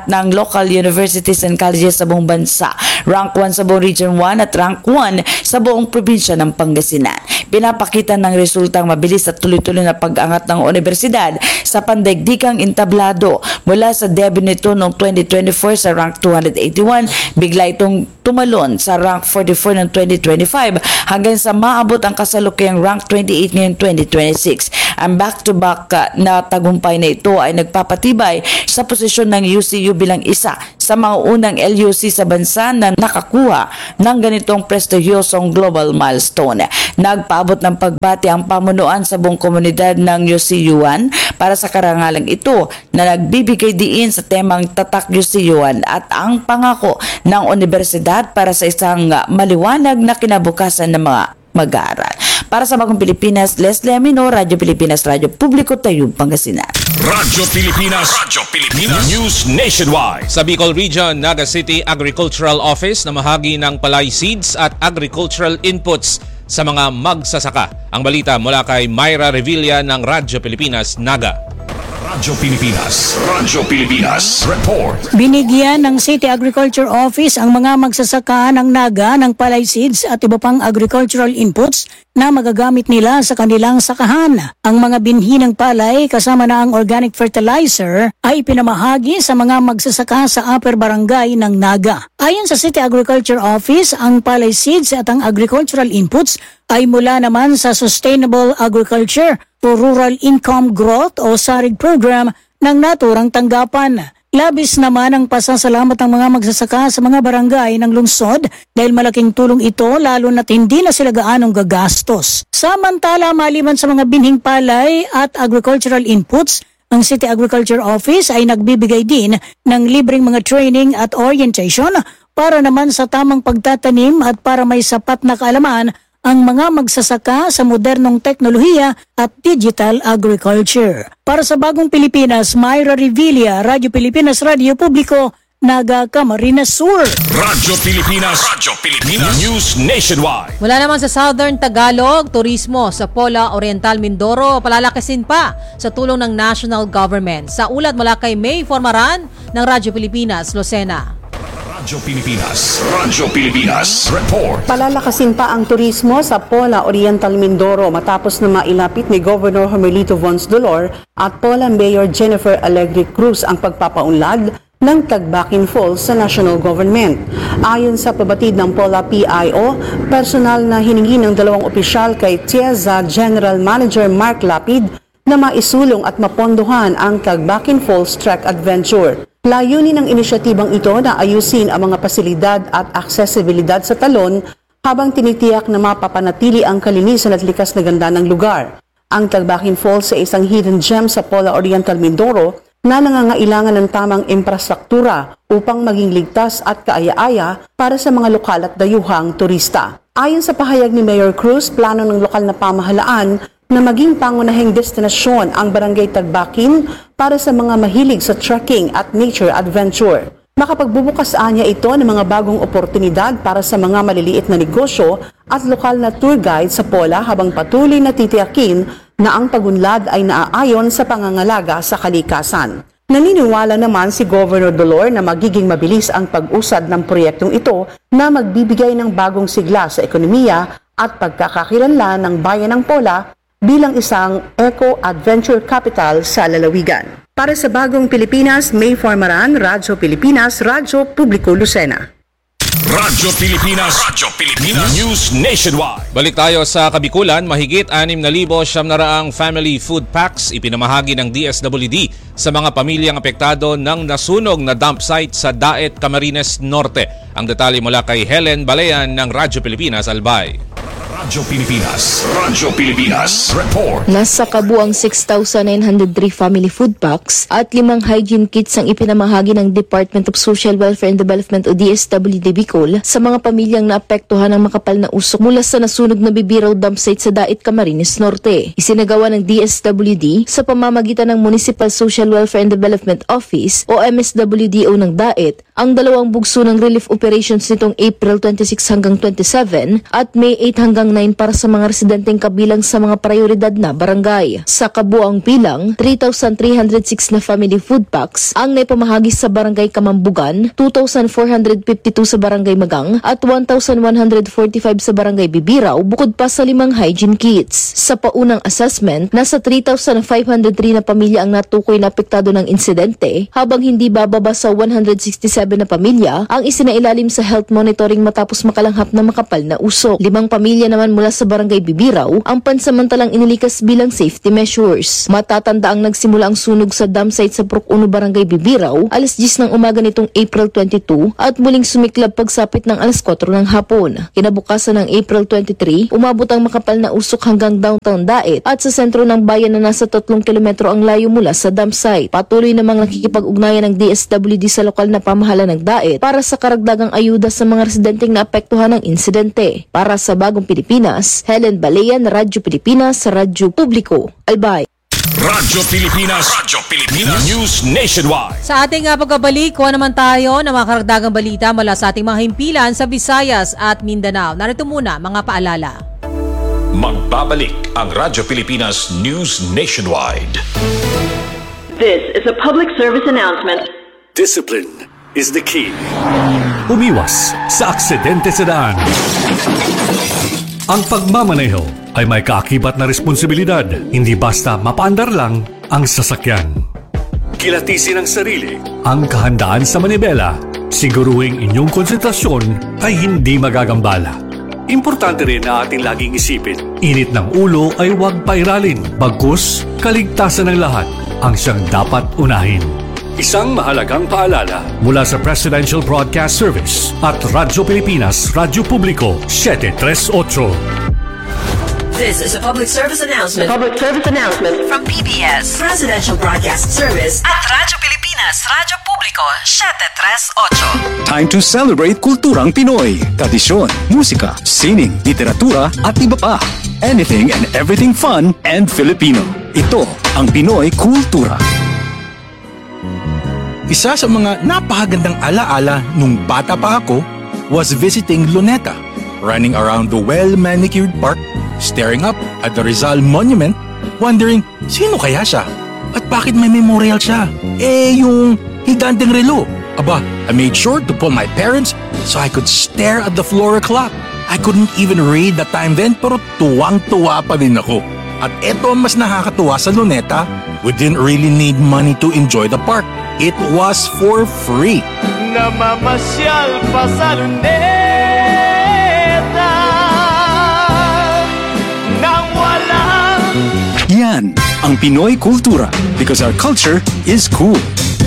ng local universities and colleges sa buong bansa. Rank one sa buong Region one at rank one sa buong probinsya ng Pangasinan. Pinapakita ng resultang mabilis at tuloy-tuloy na pag-angat ng universidad sa pandaigdigang entablado mula sa debut nito noong twenty twenty-four sa rank two hundred eighty-one, bigla itong tumalon sa rank forty-four noong twenty twenty-five hanggang sa maabot ang kasalukuyang rank twenty-eight ngayong twenty twenty-six. Ang back-to-back uh, na tagumpay na ito ay nagpapatibay sa posisyon ng U C U bilang isa sa mga unang L U C sa bansa na nakakuha ng ganitong prestigyosong global milestone. Nagpaabot ng pagbati ang pamunuan sa buong komunidad ng U C U one para sa karangalang ito na nagbibigay diin sa temang Tatak U C U one at ang pangako ng universidad para sa isang maliwanag na kinabukasan ng mga mag-aaral. Para sa Bagong Pilipinas, Leslie Amino, Radyo Pilipinas, Radyo Publiko, Tayub, Pangasinan. Radyo Pilipinas, Radyo Pilipinas, News Nationwide. Sa Bicol Region, Naga City Agricultural Office na mahagi ng palay seeds at agricultural inputs sa mga magsasaka. Ang balita mula kay Myra Revilla ng Radyo Pilipinas, Naga. Radyo Pilipinas, Radyo Pilipinas, Report. Binigyan ng City Agriculture Office ang mga magsasaka ng Naga ng palay seeds at iba pang agricultural inputs na magagamit nila sa kanilang sakahan. Ang mga binhi ng palay kasama na ang organic fertilizer ay pinamahagi sa mga magsasaka sa upper barangay ng Naga. Ayon sa City Agriculture Office, ang palay seeds at ang agricultural inputs ay mula naman sa Sustainable Agriculture for Rural Income Growth o SARIG program ng naturang tanggapan. Labis naman ang pasasalamat ng mga magsasaka sa mga barangay ng lungsod dahil malaking tulong ito lalo na't hindi na sila gaanong gagastos. Samantala, maliban sa mga binhing palay at agricultural inputs, ang City Agriculture Office ay nagbibigay din ng libreng mga training at orientation para naman sa tamang pagtatanim at para may sapat na kaalaman ang mga magsasaka sa modernong teknolohiya at digital agriculture. Para sa Bagong Pilipinas, Myra Revilla, Radyo Pilipinas, Radyo Publiko, Naga, Camarines Sur. Radyo Pilipinas, Radyo Pilipinas, News Nationwide. Mula naman sa Southern Tagalog, turismo sa Pola Oriental Mindoro palalakasin pa sa tulong ng national government. Sa ulat mula kay May Formaran ng Radyo Pilipinas, Lucena. Radyo Pilipinas, Radyo Pilipinas, Report. Palalakasin pa ang turismo sa Pola Oriental Mindoro matapos na mailapit ni Governor Hermelito Vons Dolor at Pola Mayor Jennifer Alegre Cruz ang pagpapaunlad ng Tagbakin Falls sa national government. Ayon sa pabatid ng Pola P I O, personal na hiningi ng dalawang opisyal kay Tieza General Manager Mark Lapid na maisulong at mapondohan ang Tagbakin Falls Track Adventure. Layunin ng inisyatibang ito na ayusin ang mga pasilidad at aksesibilidad sa talon habang tinitiyak na mapapanatili ang kalinisan at likas na ganda ng lugar. Ang Tagbakin Falls ay isang hidden gem sa Pola Oriental Mindoro na nangangailangan ng tamang infrastruktura upang maging ligtas at kaaya-aya para sa mga lokal at dayuhang turista. Ayon sa pahayag ni Mayor Cruz, plano ng lokal na pamahalaan na maging pangunahing destinasyon ang Barangay Tagbakin para sa mga mahilig sa trekking at nature adventure. Makapagbubukas anya ito ng mga bagong oportunidad para sa mga maliliit na negosyo at lokal na tour guide sa Pola habang patuloy na titiyakin na ang pagunlad ay naaayon sa pangangalaga sa kalikasan. Naniniwala naman si Governor Dolor na magiging mabilis ang pag-usad ng proyektong ito na magbibigay ng bagong sigla sa ekonomiya at pagkakakilanlan ng bayan ng Pola bilang isang eco-adventure capital sa lalawigan. Para sa Bagong Pilipinas, May Formaran, Radyo Pilipinas, Radyo Publiko, Lucena. Radyo Pilipinas, Radyo Pilipinas, News Nationwide. Balik tayo sa Kabikulan, mahigit anim na libo siyam na raang family food packs ipinamahagi ng D S W D sa mga pamilyang apektado ng nasunog na dump site sa Daet, Camarines Norte. Ang detalye mula kay Helen Balean ng Radyo Pilipinas, Albay. Radyo Pilipinas, Radyo Pilipinas, Report. Nasa kabuang six thousand nine hundred three family food packs at limang hygiene kits ang ipinamahagi ng Department of Social Welfare and Development o D S W D Bicol sa mga pamilyang naapektuhan ng makapal na usok mula sa nasunog na Bibiraw dump site sa Daet, Camarines Norte. Isinagawa ng D S W D sa pamamagitan ng Municipal Social Welfare and Development Office o M S W D O ng Daet ang dalawang bugso ng relief operations nitong April twenty-six hanggang twenty-seven at May eight hanggang nine para sa mga residenteng kabilang sa mga prioridad na barangay. Sa kabuang bilang, three thousand three hundred six na family food packs ang naipamahagi sa barangay Kamambugan, two thousand four hundred fifty-two sa barangay Magang at one thousand one hundred forty-five sa barangay Bibiraw bukod pa sa limang hygiene kits. Sa paunang assessment, nasa three thousand five hundred three na pamilya ang natukoy na apektado ng insidente habang hindi bababa sa one hundred sixty-seven na pamilya ang isinailalim sa health monitoring matapos makalanghap na makapal na usok. Limang pamilya naman mula sa barangay Bibiraw ang pansamantalang inilikas bilang safety measures. Matatanda ang nagsimula ang sunog sa dam site sa Purok Uno Barangay Bibiraw alas diyes ng umaga nitong April twenty-two at muling sumiklab pagsapit ng alas kwatro ng hapon. Kinabukasan ng April twenty-three, umabot ang makapal na usok hanggang downtown Daet at sa sentro ng bayan na nasa tatlong kilometro ang layo mula sa dam site. Patuloy namang nakikipag-ugnayan ng D S W D sa lokal na pamahalaan ng Daet para sa karagdagang ayuda sa mga residenteng naapektuhan ng insidente. Para sa Bagong Pilipinas, Helen Balean, Radyo Pilipinas, sa Radyo Publiko, Albay. Radyo Pilipinas, Radyo Pilipinas, News Nationwide. Sa ating uh, pagbabalik, kuha naman tayo ng mga karagdagang balita mula sa ating mga himpilan sa Visayas at Mindanao. Narito muna mga paalala. Magbabalik ang Radyo Pilipinas News Nationwide. This is a public service announcement. Discipline is the key. Umiwas sa aksidente sa daan. Ang pagmamaneho ay may kaakibat na responsibilidad, hindi basta mapaandar lang ang sasakyan. Kilatisin ang sarili, ang kahandaan sa manibela, siguruhing inyong konsentrasyon ay hindi magagambala. Importante rin na ating laging isipin, init ng ulo ay huwag pairalin, bagkus kaligtasan ng lahat ang siyang dapat unahin. Isang mahalagang paalala mula sa Presidential Broadcast Service at Radyo Pilipinas, Radyo Publiko, seven thirty-eight. This is a public service announcement. Public service announcement from P B S Presidential Broadcast Service at Radyo Pilipinas, Radyo Publiko, seven thirty-eight. Time to celebrate kulturang Pinoy, tradisyon, musika, sining, literatura at iba pa. Anything and everything fun and Filipino. Ito ang Pinoy Kultura. Isa sa mga napakagandang alaala nung bata pa ako was visiting Luneta, running around the well-manicured park, staring up at the Rizal Monument, wondering sino kaya siya at bakit may memorial siya. Eh, yung higanteng relo. Aba, I made sure to pull my parents so I could stare at the floor clock. I couldn't even read the time then pero tuwang-tuwa pa din ako. At eto ang mas nakakatuwa sa Luneta, we didn't really need money to enjoy the park. It was for free. Namamasyal pa sa Luneta nang walang... Yan ang Pinoy Kultura because our culture is cool.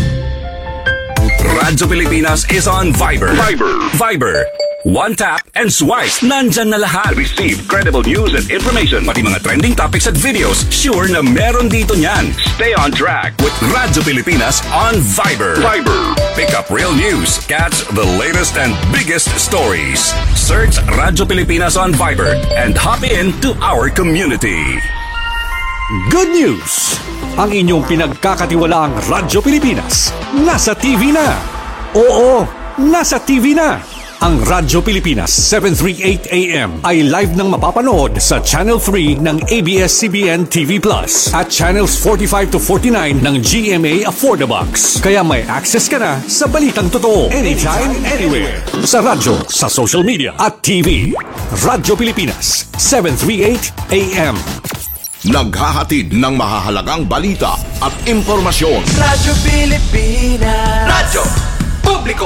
Radyo Pilipinas is on Viber. Viber. Viber. One tap and swipe. Nandyan na lahat. Receive credible news and information. Pati mga trending topics at videos. Sure na meron dito niyan. Stay on track with Radyo Pilipinas on Viber. Viber. Pick up real news. Catch the latest and biggest stories. Search Radyo Pilipinas on Viber and hop in to our community. Good news! Ang inyong pinagkakatiwalaang Radyo Pilipinas nasa T V na. Oo, nasa T V na. Ang Radyo Pilipinas seven thirty-eight A M ay live nang mapapanood sa Channel three ng A B S C B N T V Plus at Channels forty-five to forty-nine ng G M A Affordabox. Kaya may access ka na sa balitang totoo anytime, anywhere. Sa radyo, sa social media at T V. Radyo Pilipinas seven thirty-eight A M. Naghahatid ng mahahalagang balita at impormasyon. Radyo Pilipinas, Radyo Publiko.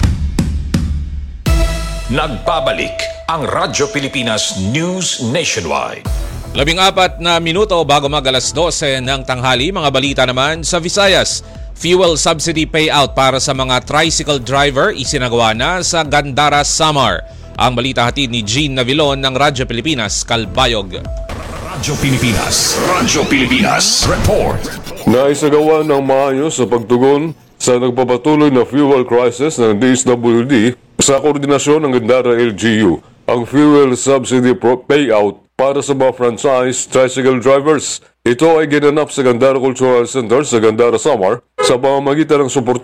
Nagbabalik ang Radyo Pilipinas News Nationwide. Labing apat na minuto bago mag alas dose ng tanghali, mga balita naman sa Visayas. Fuel subsidy payout para sa mga tricycle driver isinagawa na sa Gandara, Samar. Ang balita hatid ni Jean Navilon ng Radyo Pilipinas, Calbayog. Radyo Pilipinas, Radyo Pilipinas, report. Naisagawa ng maayos sa pagtugon sa nagpapatuloy na fuel crisis ng D S W D sa koordinasyon ng Gandara L G U, ang fuel subsidy payout para sa mga franchise tricycle drivers. Ito ay ginanap sa Gandara Cultural Center sa Gandara, Samar sa pamamagitan ng suporta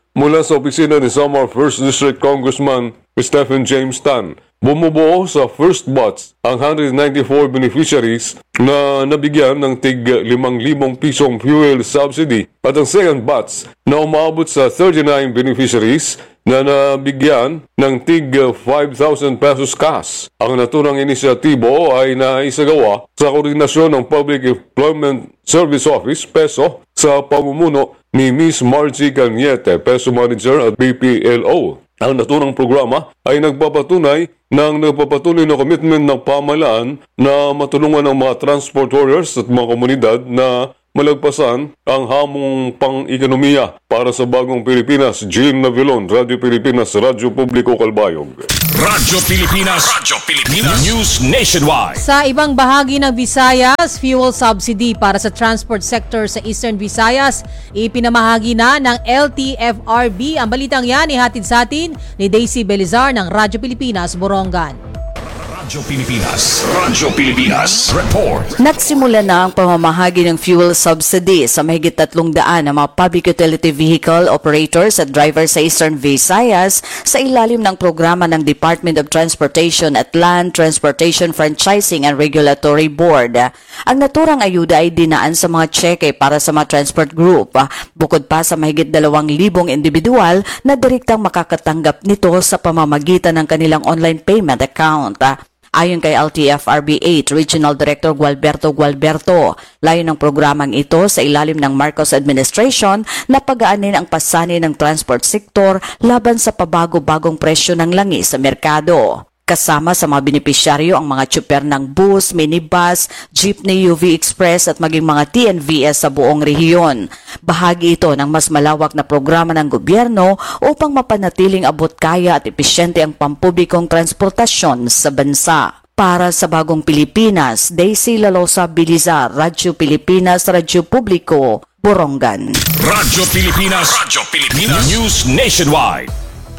mula sa opisina ni Samar first District Congressman Stephen James Tan. Bumubuo sa first batch ang one hundred ninety-four beneficiaries na nabigyan ng tig limang libong pisong fuel subsidy at ang second batch na umabot sa thirty-nine beneficiaries na nabigyan ng tig five thousand pesos cash. Ang naturang inisyatibo ay naisagawa sa koordinasyon ng Public Employment Service Office, PESO, sa pamumuno ni Miss Margie Cañete, PESO Manager at B P L O. Ang naturang programa ay nagpapatunay ng nagpapatuloy na commitment ng pamahalaan na matulungan ng mga transport warriors at mga komunidad na malagpasan ang hamong pang-ekonomiya para sa bagong Pilipinas. Jim Navilon, Radyo Pilipinas, Radyo Publiko Kalbayog. Radyo Pilipinas, Radyo Pilipinas, News Nationwide. Sa ibang bahagi ng Visayas, fuel subsidy para sa transport sector sa Eastern Visayas, ipinamahagi na ng L T F R B. Ang balitang yan ihatid sa atin ni Daisy Belizar ng Radyo Pilipinas, Borongan. Radyo Pilipinas, Radyo Pilipinas, Report. Nagsimula na ang pamamahagi ng fuel subsidy sa mahigit tatlong daan ng mga public utility vehicle operators at drivers sa Eastern Visayas sa ilalim ng programa ng Department of Transportation at Land Transportation Franchising and Regulatory Board. Ang naturang ayuda ay dinaan sa mga cheque para sa mga transport group, bukod pa sa mahigit dalawang libong individual na direktang makakatanggap nito sa pamamagitan ng kanilang online payment account. Ayon kay L T F R B eight Regional Director Gualberto Gualberto, layo ng programang ito sa ilalim ng Marcos Administration na pagaanin ang pasanin ng transport sector laban sa pabago-bagong presyo ng langis sa merkado. Kasama sa mga benepisyaryo ang mga tsuper ng bus, minibus, jeepney, U V Express at maging mga T N V S sa buong rehiyon. Bahagi ito ng mas malawak na programa ng gobyerno upang mapanatiling abot kaya at epesyente ang pampublikong transportasyon sa bansa. Para sa Bagong Pilipinas, Daisy Lalosa Bilizar, Radyo Pilipinas, Radyo Publiko, Borongan. Radyo Pilipinas, Radyo Pilipinas, News Nationwide.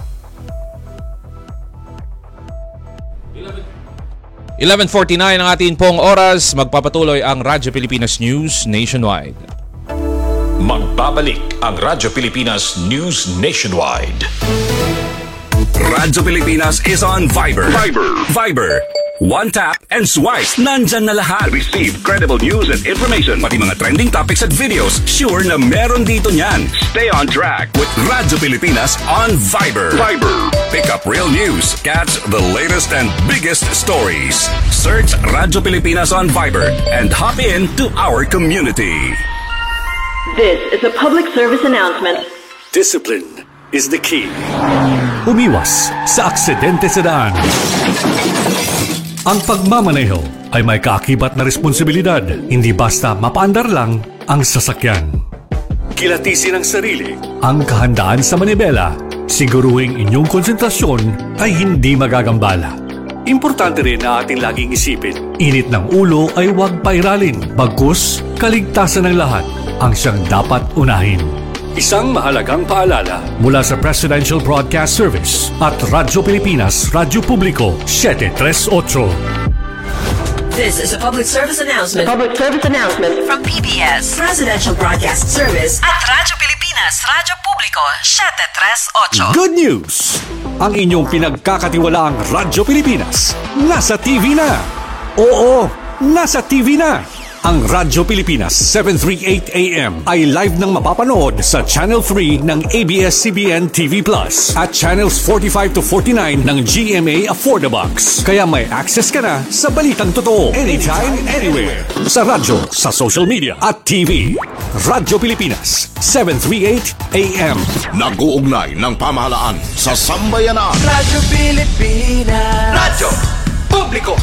eleven forty-nine ang ating pong oras. Magpapatuloy ang Radyo Pilipinas News Nationwide. Magbabalik ang Radyo Pilipinas News Nationwide. Radyo Pilipinas is on Viber. Viber. Viber. One tap and swipe. Nandyan na lahat. Receive credible news and information. Pati mga trending topics at videos. Sure na meron dito niyan. Stay on track with Radyo Pilipinas on Viber. Viber. Pick up real news. Catch the latest and biggest stories. Search Radyo Pilipinas on Viber and hop in to our community. This is a public service announcement. Discipline is the key. Umiwas sa aksidente sa daan. Ang pagmamaneho ay may kaakibat na responsibilidad, hindi basta mapaandar lang ang sasakyan. Kilatisin ang sarili, ang kahandaan sa manibela, siguruhing inyong konsentrasyon ay hindi magagambala. Importante rin na ating laging isipin, init ng ulo ay huwag pairalin, bagkus kaligtasan ng lahat ang siyang dapat unahin. Isang mahalagang paalala mula sa Presidential Broadcast Service at Radyo Pilipinas, Radyo Publiko, seven thirty-eight. This is a public service announcement. Public service announcement From P B S Presidential Broadcast Service at Radyo Pilipinas, Radyo Publiko, seven thirty-eight. Good news! Ang inyong pinagkakatiwalaang Radyo Pilipinas nasa T V na. Oo, nasa T V na. Ang Radyo Pilipinas seven thirty-eight A M ay live nang mapapanood sa Channel three ng A B S C B N T V Plus at Channels forty-five to forty-nine ng G M A Affordabox. Kaya may access ka na sa balitang totoo anytime, anywhere. Sa radyo, sa social media at T V. Radyo Pilipinas seven thirty-eight A M. Nag-uugnay ng pamahalaan sa sambayanan. Radyo Pilipinas, Radyo Publiko.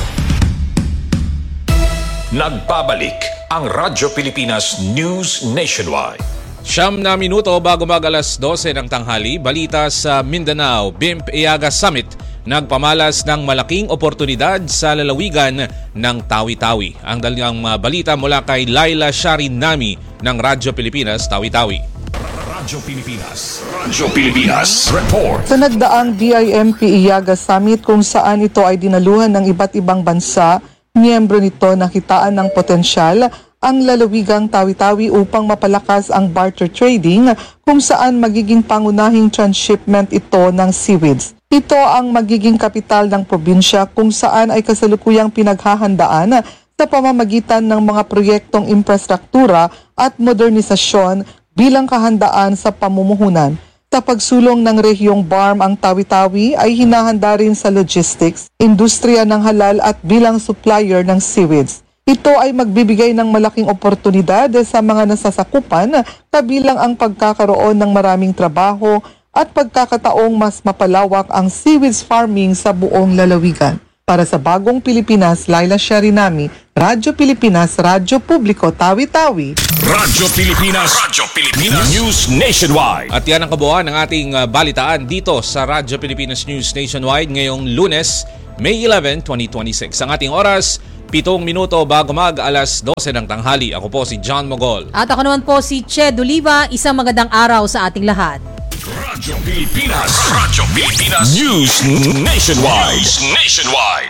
Nagbabalik ang Radyo Pilipinas News Nationwide. Siyam na minuto bago mag alas dose ng tanghali, balita sa Mindanao. B I M P-Iaga Summit nagpamalas ng malaking oportunidad sa lalawigan ng Tawi-Tawi. Ang dalang balita mula kay Laila Sharinami ng Radyo Pilipinas, Tawi-Tawi. Radyo Pilipinas, Radyo Pilipinas Report. Sa nagdaang B I M P-Iaga Summit kung saan ito ay dinaluhan ng iba't ibang bansa, miyembro nito nakitaan ng potensyal ang lalawigang Tawi-Tawi upang mapalakas ang barter trading kung saan magiging pangunahing transshipment ito ng seaweeds. Ito ang magiging kapital ng probinsya kung saan ay kasalukuyang pinaghahandaan sa pamamagitan ng mga proyektong infrastruktura at modernisasyon bilang kahandaan sa pamumuhunan. Sa pagsulong ng rehiyong B A R M ang Tawi-Tawi ay hinahanda rin sa logistics, industriya ng halal at bilang supplier ng seaweeds. Ito ay magbibigay ng malaking oportunidad sa mga nasasakupan kabilang ang pagkakaroon ng maraming trabaho at pagkakataong mas mapalawak ang seaweeds farming sa buong lalawigan. Para sa Bagong Pilipinas, Laila Sharinami, Radyo Pilipinas, Radyo Publiko, Tawi-Tawi. Radyo Pilipinas, Radyo Pilipinas News Nationwide. At yan ang kabuuan ng ating uh, balitaan dito sa Radyo Pilipinas News Nationwide ngayong Lunes, May eleventh, twenty twenty-six. Ang ating oras, pitong minuto bago mag alas dose ng tanghali. Ako po si John Mogol. At ako naman po si Ched Oliva. Isang magandang araw sa ating lahat. Radyo Pilipinas, Radyo Pilipinas News Nationwide. News Nationwide.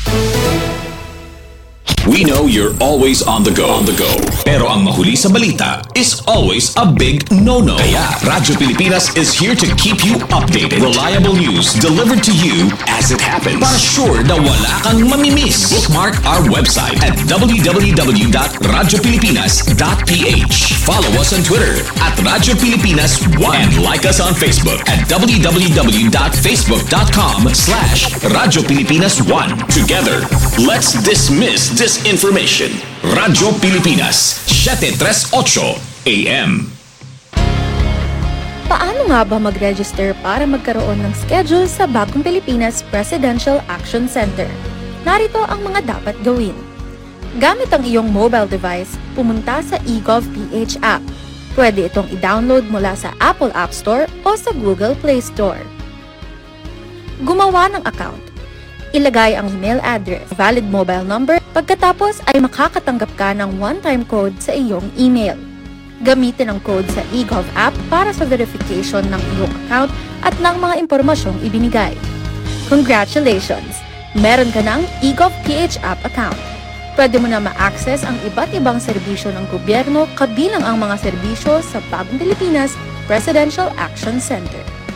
We know you're always on the go. On the go. Pero ang mahuli sa balita is always a big no-no. Kaya Radyo Pilipinas is here to keep you updated. Reliable news delivered to you as it happens. Para sure na wala kang mamimiss. Bookmark our website at w w w dot radyo pilipinas dot p h. Follow us on Twitter at Radyo Pilipinas one. And like us on Facebook at w w w dot facebook dot com slash Radyo Pilipinas one. Together, let's dismiss this information. Radyo Pilipinas, seven thirty-eight A M. Paano nga ba mag-register para magkaroon ng schedule sa Bagong Pilipinas Presidential Action Center? Narito ang mga dapat gawin. Gamit ang iyong mobile device, pumunta sa eGovPH app. Pwede itong i-download mula sa Apple App Store o sa Google Play Store. Gumawa ng account. Ilagay ang email address, valid mobile number, pagkatapos ay makakatanggap ka ng one-time code sa iyong email. Gamitin ang code sa eGov app para sa verification ng iyong account at ng mga impormasyong ibinigay. Congratulations! Meron ka ng eGovPH app account. Pwede mo na ma-access ang iba't ibang serbisyo ng gobyerno kabilang ang mga serbisyo sa Bagong Pilipinas Presidential Action Center.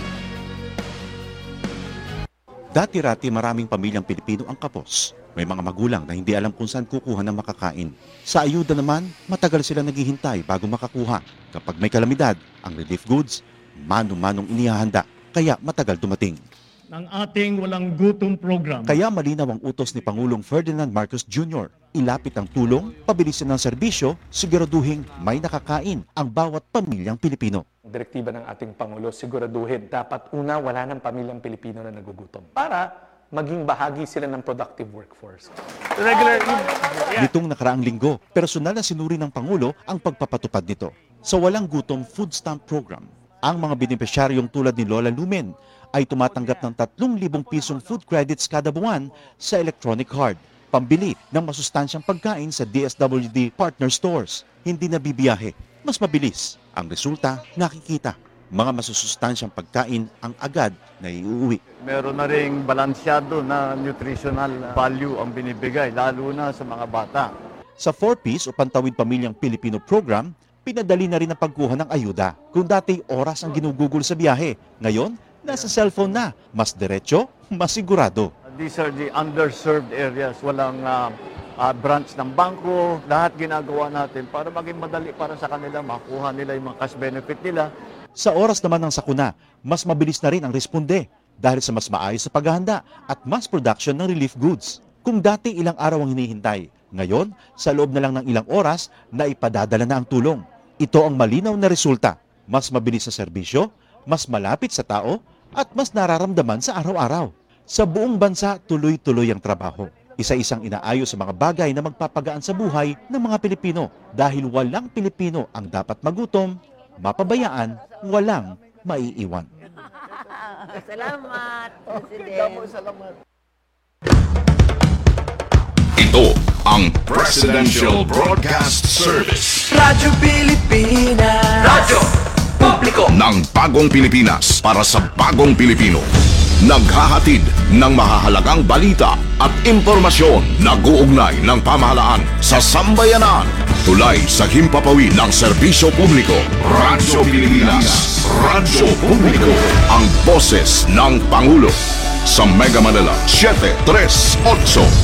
Dati-rati maraming pamilyang Pilipino ang kapos. May mga magulang na hindi alam kung saan kukuha ng makakain. Sa ayuda naman, matagal sila naghihintay bago makakuha. Kapag may kalamidad, ang relief goods, mano-manong inihahanda, kaya matagal dumating. Ng ating walang gutom program. Kaya malinaw ang utos ni Pangulong Ferdinand Marcos Junior Ilapit ang tulong, pabilisin ng serbisyo, siguraduhin may nakakain ang bawat pamilyang Pilipino. Direktiba ng ating Pangulo, siguraduhin dapat una wala ng pamilyang Pilipino na nagugutom para maging bahagi sila ng productive workforce. Regular yeah. Nitong nakaraang linggo, personal na sinuri ng Pangulo ang pagpapatupad nito. Sa Walang Gutom Food Stamp Program, ang mga benepisyaryong tulad ni Lola Lumen ay tumatanggap ng tatlong libong pisong food credits kada buwan sa electronic card, pambili ng masustansyang pagkain sa D S W D partner stores. Hindi na bibiyahe, mas mabilis. Ang resulta, nakikita. Mga masusustansyang pagkain ang agad na iuwi. Meron na ring balansyado na nutritional value ang binibigay, lalo na sa mga bata. Sa four piece o Pantawid Pamilyang Pilipino program, pinadali na rin ang pagkuha ng ayuda. Kung dati oras ang ginugugol sa biyahe, ngayon, nasa cellphone na. Mas diretso, mas sigurado. These are the underserved areas. Walang uh, uh, branch ng bangko. Lahat ginagawa natin para maging madali para sa kanila. Makuha nila yung mga cash benefit nila. Sa oras naman ng sakuna, mas mabilis na rin ang responde dahil sa mas maayos sa paghahanda at mass production ng relief goods. Kung dati ilang araw ang hinihintay, ngayon, sa loob na lang ng ilang oras, na ipadadala na ang tulong. Ito ang malinaw na resulta. Mas mabilis sa serbisyo, mas malapit sa tao, at mas nararamdaman sa araw-araw. Sa buong bansa, tuloy-tuloy ang trabaho. Isa-isang inaayos sa mga bagay na magpapagaan sa buhay ng mga Pilipino dahil walang Pilipino ang dapat magutom, mapabayaan, walang maiiwan. Salamat, President. Salamat. Ito ang Presidential Broadcast Service. Radyo Pilipinas. Radyo Publiko ng Bagong Pilipinas para sa Bagong Pilipino. Naghahatid ng mahahalagang balita at impormasyon na guugnay ng pamahalaan sa sambayanan. Tulay sa himpapawid ng serbisyo publiko. Radyo Pilipinas. Radyo Publiko. Ang boses ng Pangulo. Sa Mega Manila, seven three eight.